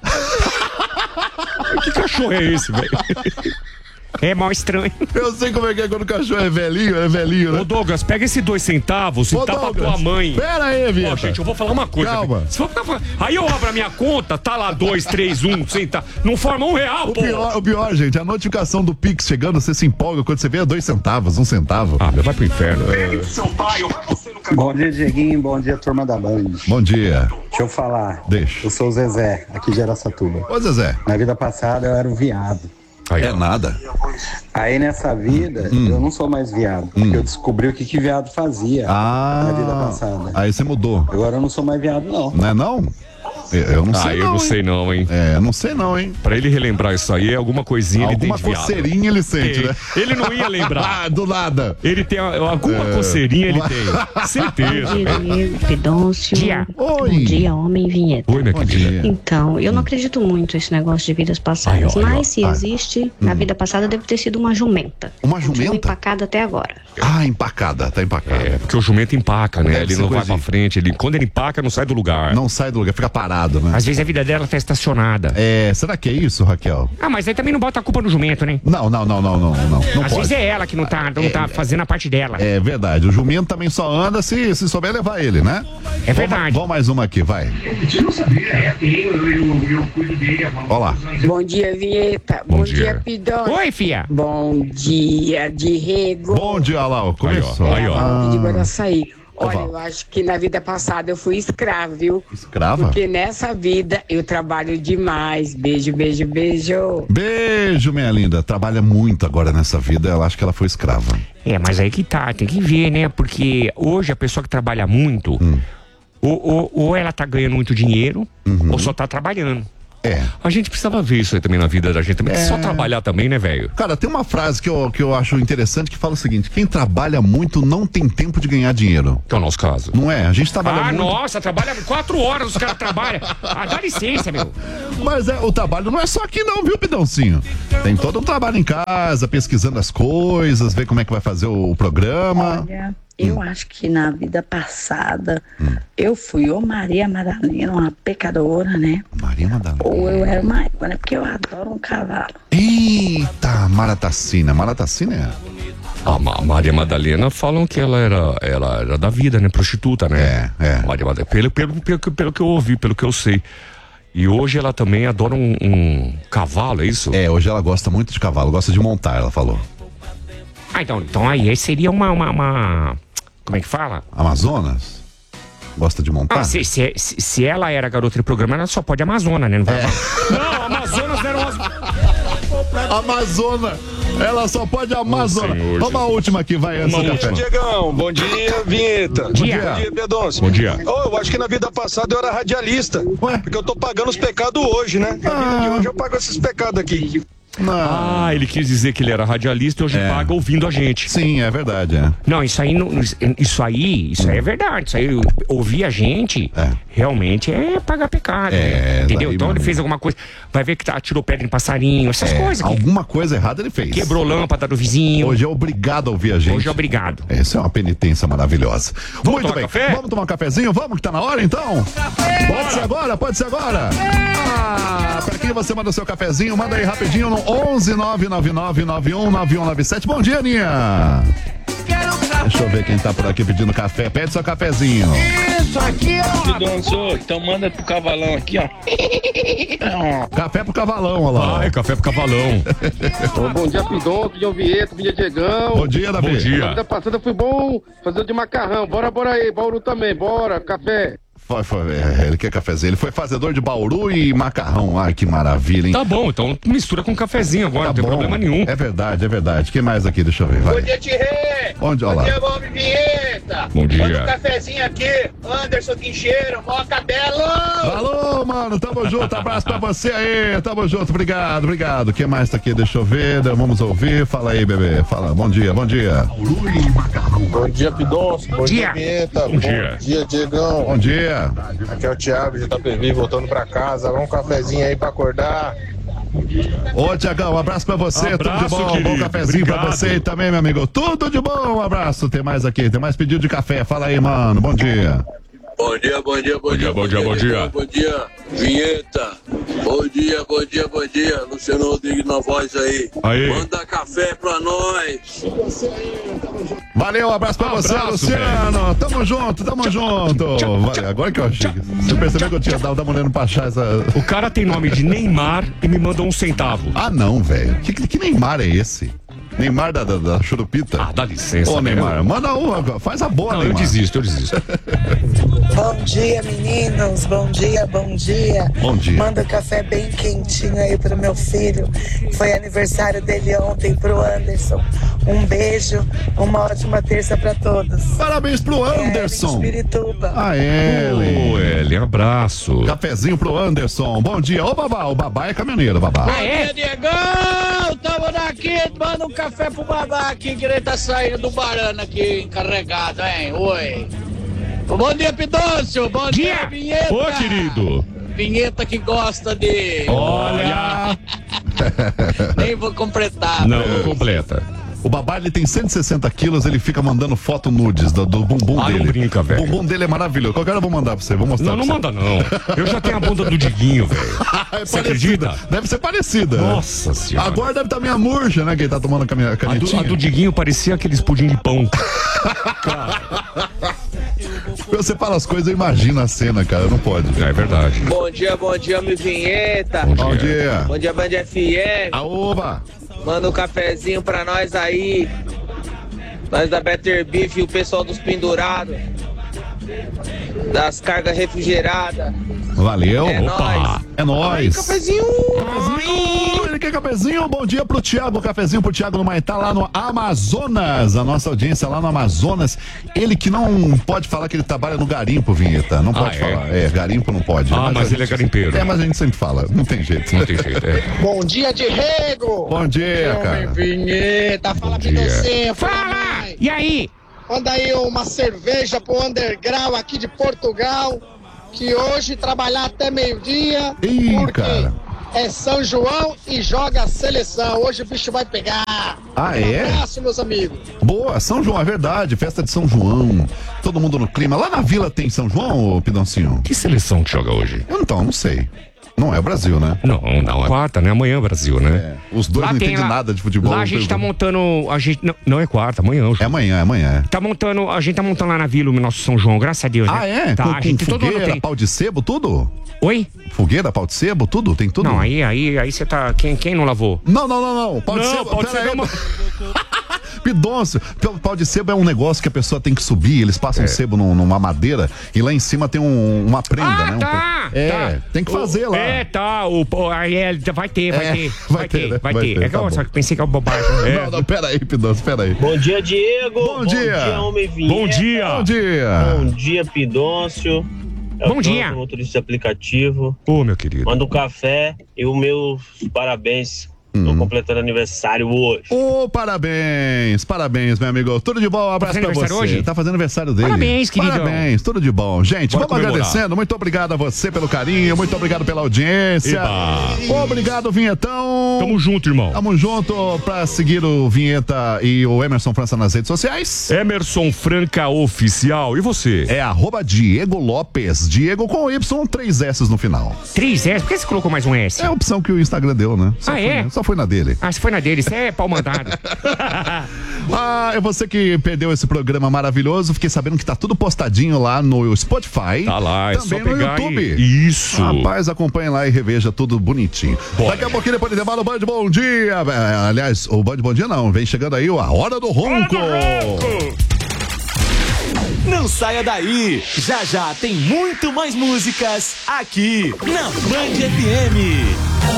Speaker 1: Que cachorro é esse, velho?
Speaker 4: É mal estranho.
Speaker 2: Eu sei como é que é quando o cachorro é velhinho, é velhinho, né?
Speaker 1: Ô, Douglas, pega esses dois centavos e
Speaker 2: Ô,
Speaker 1: dá pra
Speaker 2: Douglas,
Speaker 1: tua mãe.
Speaker 2: Pera aí,
Speaker 1: Ó,
Speaker 2: Vieta.
Speaker 1: gente, eu vou falar uma coisa.
Speaker 2: Calma.
Speaker 1: velho. Se for ficar falando- Aí eu abro a minha conta, tá lá dois, três, um, centavo. Não forma um real,
Speaker 2: O
Speaker 1: pô.
Speaker 2: pior, o pior, gente, a notificação do Pix chegando, você se empolga quando você vê a dois centavos, um centavo.
Speaker 1: Ah, meu, vai pro inferno.
Speaker 8: Bom dia, Dieguinho. Bom dia, turma da Band.
Speaker 2: Bom dia.
Speaker 8: Deixa eu falar.
Speaker 2: Deixa.
Speaker 8: Eu sou o Zezé, aqui de Araçatuba.
Speaker 2: Ô, Zezé.
Speaker 8: Na vida passada eu era um viado.
Speaker 1: Aí,
Speaker 2: É
Speaker 1: ó.
Speaker 2: nada.
Speaker 8: Aí nessa vida eu não sou mais viado, porque eu descobri o que, que viado fazia
Speaker 2: Ah.
Speaker 8: na vida passada.
Speaker 2: Aí você mudou.
Speaker 8: Agora eu não sou mais viado, não.
Speaker 2: Não é não? Eu, eu não sei
Speaker 1: Ah, eu
Speaker 2: não,
Speaker 1: não
Speaker 2: hein?
Speaker 1: sei não, hein?
Speaker 2: É, eu não sei não, hein?
Speaker 1: Pra ele relembrar isso aí, alguma coisinha
Speaker 2: Alguma
Speaker 1: ele tem de viado.
Speaker 2: coceirinha ele sente,
Speaker 1: Tem.
Speaker 2: né?
Speaker 1: Ele não ia lembrar.
Speaker 2: Ah, do nada.
Speaker 1: Ele tem alguma coceirinha, ele tem. Certeza.
Speaker 9: Bom dia, Diego, Pedôncio.
Speaker 4: Dia.
Speaker 9: Bom
Speaker 2: Oi.
Speaker 9: dia, homem vinheta.
Speaker 1: Oi, minha
Speaker 2: Bom
Speaker 1: querida.
Speaker 2: dia.
Speaker 9: Então, eu não acredito muito nesse negócio de vidas passadas,
Speaker 1: Ai, ó, ai, ó.
Speaker 9: mas se
Speaker 2: Ai.
Speaker 9: existe, na vida passada deve ter sido uma jumenta.
Speaker 2: Uma
Speaker 9: Continua
Speaker 2: jumenta?
Speaker 9: empacada até agora.
Speaker 2: Ah, empacada, tá empacada.
Speaker 1: É, porque o jumento empaca, né?
Speaker 2: Deve
Speaker 1: Ele
Speaker 2: ser
Speaker 1: não vai
Speaker 2: coisa
Speaker 1: pra
Speaker 2: de-
Speaker 1: frente. Ele, quando ele empaca, não sai do lugar.
Speaker 2: Não sai do lugar, fica parado, né?
Speaker 4: Às vezes a vida dela tá estacionada.
Speaker 2: É, será que é isso, Raquel?
Speaker 4: Ah, mas aí também não bota a culpa no jumento, né?
Speaker 2: Não, não, não, não, não, não. Não
Speaker 4: Às
Speaker 2: pode.
Speaker 4: vezes é ela que não tá, não tá fazendo a parte dela.
Speaker 2: É verdade, o jumento também só anda se, se souber levar ele, né?
Speaker 4: É verdade.
Speaker 2: Vamos mais uma aqui, vai. Olha lá.
Speaker 10: Bom dia, Vinheta.
Speaker 1: Bom
Speaker 10: Bom,
Speaker 1: dia.
Speaker 10: dia, Pidão.
Speaker 4: Oi, fia.
Speaker 10: Bom dia, de Rego.
Speaker 2: Bom dia, olha lá, ó, começou.
Speaker 1: Aí, ó.
Speaker 10: É,
Speaker 2: Ah,
Speaker 10: de Guaraçaí. Olha, eu acho que na vida passada eu fui escrava, viu?
Speaker 2: Escrava?
Speaker 10: Porque nessa vida eu trabalho demais. Beijo, beijo, beijo.
Speaker 2: Beijo, minha linda. Trabalha muito agora nessa vida. Ela acha que ela foi escrava.
Speaker 4: É, mas aí que tá, tem que ver, né? Porque hoje a pessoa que trabalha muito,
Speaker 2: hum.
Speaker 4: ou, ou, ou ela tá ganhando muito dinheiro,
Speaker 2: uhum.
Speaker 4: ou só tá trabalhando.
Speaker 2: É.
Speaker 1: A gente precisava ver isso aí também na vida da gente também.
Speaker 2: É.
Speaker 1: Só trabalhar também, né, velho?
Speaker 2: Cara, tem uma frase que eu, que eu acho interessante que fala o seguinte: quem trabalha muito não tem tempo de ganhar dinheiro.
Speaker 1: Que é o nosso caso.
Speaker 2: Não é? A gente trabalha
Speaker 4: ah,
Speaker 2: muito.
Speaker 4: nossa, trabalha quatro horas, os caras trabalham. Ah, dá licença, meu.
Speaker 2: Mas é, o trabalho não é só aqui não, viu, Pidãozinho? Tem todo um trabalho em casa, pesquisando as coisas, ver como é que vai fazer o, o programa.
Speaker 11: Olha, eu hum. acho que na vida passada hum. eu fui ou Maria Madalena, uma pecadora, né?
Speaker 2: Maria Madalena.
Speaker 11: Ou eu era uma égua, né? Porque eu adoro um cavalo.
Speaker 2: Eita, Maratacina. Maratacina é...
Speaker 1: A Ma- Maria Madalena falam que ela era, ela era da vida, né? Prostituta, né?
Speaker 2: É, é.
Speaker 1: Maria Madalena, pelo, pelo, pelo, pelo que eu ouvi, pelo que eu sei. E hoje ela também adora um, um cavalo, é isso?
Speaker 2: É, hoje ela gosta muito de cavalo, gosta de montar, ela falou.
Speaker 4: Ah, então, então aí seria uma, uma, uma... Como é que fala?
Speaker 2: Amazonas? Gosta de montar?
Speaker 4: Ah, se, se, se, se ela era garota de programa, ela só pode Amazona, né? Não, vai
Speaker 2: é.
Speaker 4: Não, Amazonas eram as...
Speaker 2: Amazona. Ela só pode Amazona.
Speaker 1: Oh,
Speaker 2: Vamos a última aqui, vai.
Speaker 7: Bom dia, Diegão. Bom dia, Vinheta.
Speaker 4: Bom dia.
Speaker 7: Bom dia, Pedoncio.
Speaker 1: Bom dia.
Speaker 7: Oh, eu acho que na vida passada eu era radialista.
Speaker 2: Ué?
Speaker 7: Porque eu tô pagando os pecados hoje, né? Na vida de hoje eu pago esses pecados aqui.
Speaker 2: Não.
Speaker 1: Ah, ele quis dizer que ele era radialista e hoje
Speaker 2: É.
Speaker 1: paga ouvindo a gente.
Speaker 2: Sim, é verdade, é.
Speaker 4: Não, isso aí, não- isso aí, isso aí é verdade. Isso aí, ouvir a gente,
Speaker 2: É.
Speaker 4: realmente é pagar pecado.
Speaker 2: É,
Speaker 4: né? Entendeu?
Speaker 2: daí,
Speaker 4: Então ele
Speaker 2: mano.
Speaker 4: fez alguma coisa, vai ver que tá, tirou pedra em passarinho, essas
Speaker 2: É,
Speaker 4: coisas. Que
Speaker 2: alguma coisa errada ele fez.
Speaker 4: quebrou lâmpada do vizinho.
Speaker 2: Hoje é obrigado a ouvir a gente.
Speaker 4: Hoje é obrigado.
Speaker 2: Essa é uma penitência maravilhosa.
Speaker 1: Vamos
Speaker 2: Muito
Speaker 1: tomar
Speaker 2: bem.
Speaker 1: café?
Speaker 2: Vamos tomar um cafezinho? Vamos que tá na hora então? Pode ser agora? Pode ser agora? Ah, pra quem você manda o seu cafezinho, manda aí rapidinho no onze nove nove nove nove um nove um nove sete. Bom dia, Aninha. Deixa eu ver quem tá por aqui pedindo café. Pede seu cafezinho.
Speaker 5: Isso aqui, ó.
Speaker 12: Pidoncio, então manda pro cavalão aqui, ó.
Speaker 2: Café pro cavalão, olha lá.
Speaker 1: Ai, café pro cavalão.
Speaker 12: Ô, bom dia, Pidon, bom dia, Vieto, bom dia, Diegão.
Speaker 2: Bom dia, Davi.
Speaker 1: Bom dia.
Speaker 12: Na vida passada foi bom fazer de macarrão. Bora, bora aí, Bauru também, bora, café.
Speaker 2: Foi, foi, é, ele quer cafezinho. Ele foi fazedor de bauru e macarrão. Ai, que maravilha, hein?
Speaker 1: Tá bom, então mistura com cafezinho agora,
Speaker 2: Tá
Speaker 1: não tem
Speaker 2: bom.
Speaker 1: problema nenhum.
Speaker 2: É verdade, é verdade. Quem mais aqui? Deixa eu ver. Vai.
Speaker 5: Bom dia, Tirê.
Speaker 2: Onde? Olha
Speaker 5: Bom
Speaker 2: lá.
Speaker 5: dia, Bob Vinheta.
Speaker 1: Bom dia.
Speaker 5: Manda um cafezinho aqui. Anderson Quincheiro, mó cabelo.
Speaker 2: Alô, mano, tamo junto, abraço pra você aí, tamo junto, obrigado, obrigado. Quem mais tá aqui? Deixa eu ver, vamos ouvir, fala aí, bebê, fala, bom dia, bom dia.
Speaker 7: Bom dia, Pidoncio. Bom
Speaker 4: dia.
Speaker 7: Vinheta.
Speaker 1: Bom dia.
Speaker 7: Bom dia, Diegão.
Speaker 2: Bom dia.
Speaker 7: Aqui é o Thiago de Itapevi, voltando pra casa. Vamos um cafezinho aí pra acordar.
Speaker 2: Ô, Tiagão, um abraço pra você,
Speaker 1: Abraço,
Speaker 2: tudo de bom,
Speaker 1: querido,
Speaker 2: bom cafezinho pra
Speaker 1: obrigado.
Speaker 2: você aí também, meu amigo, tudo de bom, um abraço, tem mais aqui, tem mais pedido de café, fala aí, mano, bom dia.
Speaker 13: Bom dia, bom dia, bom,
Speaker 1: Bom dia, bom dia, bom dia.
Speaker 13: Bom dia, Vinheta. Bom dia, bom dia, bom dia. Luciano Rodrigues na voz aí.
Speaker 1: Aí.
Speaker 13: Manda café pra nós.
Speaker 2: Valeu, um abraço pra você,
Speaker 1: Abraço,
Speaker 2: Luciano, tamo junto, tamo junto. Valeu, agora que eu achei, você percebeu que eu tinha dado, tava olhando pra achar essa...
Speaker 1: O cara tem nome de Neymar e me mandou um centavo.
Speaker 2: Ah, não, velho, que, que Neymar é esse? Neymar da, da, da Churupita?
Speaker 1: Ah, dá licença.
Speaker 2: Ô,
Speaker 1: né?
Speaker 2: Neymar, manda uma, faz a boa,
Speaker 1: Não, eu
Speaker 2: Neymar.
Speaker 1: desisto, eu desisto.
Speaker 14: Bom dia, meninos. Bom dia, bom dia.
Speaker 2: Bom dia.
Speaker 14: Manda um café bem quentinho aí pro meu filho. Foi aniversário dele ontem, pro Anderson. Um beijo, uma ótima terça pra todos.
Speaker 2: Parabéns pro Anderson.
Speaker 14: É, Espirituba.
Speaker 2: Ah, Ellen.
Speaker 1: Ô, Ellen, abraço.
Speaker 2: Cafezinho pro Anderson. Bom dia. Ô, Babá, o Babá é caminhoneiro, Babá.
Speaker 5: Bom dia, Diegão. Tamo daqui, manda um café pro babá aqui, que ele tá saindo do barano aqui, encarregado, hein? Oi. Bom dia, Pidoncio. Bom dia,
Speaker 4: Dia.
Speaker 5: Vinheta.
Speaker 1: Ô, querido.
Speaker 5: Vinheta que gosta de...
Speaker 1: Olha.
Speaker 5: Nem vou completar.
Speaker 1: Não, não completa.
Speaker 2: O Babá, ele tem cento e sessenta quilos, ele fica mandando foto nudes do, do bumbum
Speaker 1: Ah,
Speaker 2: dele.
Speaker 1: não brinca, velho.
Speaker 2: O bumbum dele é maravilhoso. Qualquer hora eu vou mandar pra você, vou mostrar
Speaker 1: Não, não
Speaker 2: pra
Speaker 1: manda não. Eu já tenho a bunda do Diguinho, velho.
Speaker 2: você. É
Speaker 1: Você
Speaker 2: parecida.
Speaker 1: acredita?
Speaker 2: Deve ser parecida.
Speaker 1: Nossa senhora.
Speaker 2: Agora deve estar minha murcha, né? Que ele tá tomando com a minha
Speaker 1: A do,
Speaker 2: canetinha.
Speaker 1: a do Diguinho parecia aqueles pudim de pão.
Speaker 2: Você fala as coisas, eu imagino a cena, cara. Não pode.
Speaker 1: É verdade.
Speaker 13: Bom dia, bom dia, meu Vinheta.
Speaker 1: Bom
Speaker 2: Bom dia.
Speaker 13: Bom dia, Band F M.
Speaker 2: Aoba.
Speaker 13: Manda um cafezinho pra nós aí. Nós da Better Beef e o pessoal dos pendurados.
Speaker 15: das cargas refrigeradas.
Speaker 2: Valeu.
Speaker 15: É
Speaker 2: Opa.
Speaker 15: nóis.
Speaker 2: É nóis.
Speaker 15: Cafezinho.
Speaker 2: Cafezinho. Ele quer cafezinho. Bom dia pro Thiago. Cafezinho pro Thiago no Maitá, lá no Amazonas. A nossa audiência lá no Amazonas. Ele que não pode falar que ele trabalha no garimpo, Vinheta. Não pode
Speaker 1: Ah, é?
Speaker 2: falar. É, garimpo não pode.
Speaker 1: Ah, mas
Speaker 2: a
Speaker 1: ele é
Speaker 2: gente-
Speaker 1: garimpeiro.
Speaker 2: É, mas a gente sempre fala. Não tem jeito.
Speaker 1: Não tem jeito, é.
Speaker 5: Bom dia, Diego!
Speaker 2: Bom dia, cara.
Speaker 5: Vinheta, fala
Speaker 1: dia.
Speaker 5: Pidoncinho,
Speaker 10: Fala! E aí?
Speaker 5: Manda aí uma cerveja pro Underground aqui de Portugal, que hoje trabalhar até meio-dia,
Speaker 2: Ih,
Speaker 5: porque
Speaker 2: cara.
Speaker 5: é São João e joga a seleção. Hoje o bicho vai pegar.
Speaker 2: Ah, é?
Speaker 5: Um abraço, meus amigos.
Speaker 2: Boa, São João, é verdade. Festa de São João. Todo mundo no clima. Lá na vila tem São João, ô Pidoncinho?
Speaker 1: Que seleção que joga hoje?
Speaker 2: Então, não sei. Não é o Brasil, né?
Speaker 1: Não, não. É quarta, né? Amanhã é Brasil, né?
Speaker 2: É. Os dois
Speaker 4: Lá
Speaker 2: não
Speaker 4: tem
Speaker 2: entendem
Speaker 4: lá-
Speaker 2: nada de futebol.
Speaker 4: Lá a gente tá
Speaker 2: Eu-
Speaker 4: montando. A gente, não, não é quarta, amanhã.
Speaker 2: É amanhã, é amanhã.
Speaker 4: Tá montando. A gente tá montando lá na vila o nosso São João, graças a Deus.
Speaker 2: Ah,
Speaker 4: né?
Speaker 2: é?
Speaker 4: Tá,
Speaker 2: com,
Speaker 4: a gente
Speaker 2: com
Speaker 4: todo ano
Speaker 2: fogueira,
Speaker 4: tem.
Speaker 2: pau de sebo, tudo?
Speaker 4: Oi?
Speaker 2: Fogueira, pau de sebo, tudo? Tem tudo?
Speaker 4: Não, aí, aí, aí você tá. Quem, quem não lavou?
Speaker 2: Não, não, não, não. Pau de
Speaker 4: Não,
Speaker 2: sebo.
Speaker 4: pau de
Speaker 2: pera
Speaker 4: sebo
Speaker 2: aí.
Speaker 4: é uma-
Speaker 2: Pidoncio, pau- pau de sebo é um negócio que a pessoa tem que subir, eles passam
Speaker 4: É.
Speaker 2: sebo num- numa madeira e lá em cima tem um- uma prenda,
Speaker 4: Ah,
Speaker 2: né? Um
Speaker 4: tá,
Speaker 2: pe- é,
Speaker 4: tá.
Speaker 2: tem que fazer
Speaker 4: O-
Speaker 2: lá.
Speaker 4: É, tá. O, o, aí é, vai ter, vai
Speaker 2: É,
Speaker 4: ter.
Speaker 2: vai
Speaker 4: Vai
Speaker 2: ter,
Speaker 4: ter,
Speaker 2: né?
Speaker 4: vai
Speaker 2: Vai
Speaker 4: ter.
Speaker 2: ter,
Speaker 4: É que
Speaker 2: tá
Speaker 4: eu
Speaker 2: bom.
Speaker 4: só pensei que é uma bobagem. É.
Speaker 2: Não, não, pera aí, Pidoncio, pera aí.
Speaker 16: Bom dia, Diego.
Speaker 2: Bom dia.
Speaker 16: homem vinheta.
Speaker 1: Bom dia.
Speaker 2: Bom dia.
Speaker 16: Bom dia, Pidoncio. É
Speaker 4: Bom
Speaker 16: o
Speaker 4: dia.
Speaker 16: Jonathan, motorista de aplicativo.
Speaker 1: Ô, meu querido.
Speaker 16: Manda um café e os meus parabéns. Tô
Speaker 2: Hum.
Speaker 16: completando aniversário hoje.
Speaker 2: Ô, parabéns, parabéns, meu amigo. Tudo de bom, um abraço
Speaker 4: fazendo
Speaker 2: pra você.
Speaker 4: aniversário hoje?
Speaker 2: Tá fazendo aniversário dele.
Speaker 4: Parabéns, queridão.
Speaker 2: Parabéns, tudo de bom. Gente,
Speaker 1: Bora
Speaker 2: vamos
Speaker 1: comemorar.
Speaker 2: agradecendo. Muito obrigado a você pelo carinho, muito obrigado pela audiência.
Speaker 1: Eba.
Speaker 2: Obrigado, Vinhetão.
Speaker 1: Tamo junto, irmão.
Speaker 2: Tamo junto pra seguir o Vinheta e o Emerson França nas redes sociais.
Speaker 1: Emerson Franca Oficial. E você?
Speaker 2: É arroba Diego Lopes. Diego com Y, três S no final.
Speaker 4: Três S? Por que você colocou mais um S?
Speaker 2: É a opção que o Instagram deu, né? Só
Speaker 4: Ah,
Speaker 2: foi,
Speaker 4: é?
Speaker 2: Só foi na dele.
Speaker 4: Ah, se foi na dele, isso é pau mandado.
Speaker 2: Ah, é você que perdeu esse programa maravilhoso. Fiquei sabendo que tá tudo postadinho lá no Spotify.
Speaker 1: Tá lá, é
Speaker 2: também
Speaker 1: só
Speaker 2: no
Speaker 1: pegar
Speaker 2: YouTube.
Speaker 1: e- Isso.
Speaker 2: Rapaz, acompanhe lá e reveja tudo bonitinho.
Speaker 1: Bora.
Speaker 2: Daqui a pouquinho, depois de intervalo, o Band Bom Dia. É, aliás, o Band Bom Dia não, vem chegando aí a Hora do Ronco.
Speaker 17: Não saia daí! Já já tem muito mais músicas aqui na Band F M.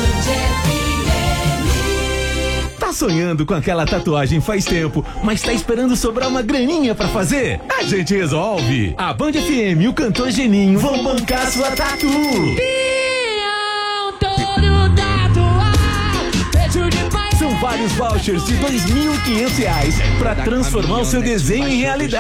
Speaker 17: Tá sonhando com aquela tatuagem faz tempo, mas tá esperando sobrar uma graninha pra fazer? A gente resolve! A Band F M e o cantor Geninho vão bancar sua tatu! São vários vouchers de dois mil e quinhentos reais pra transformar o seu desenho em realidade.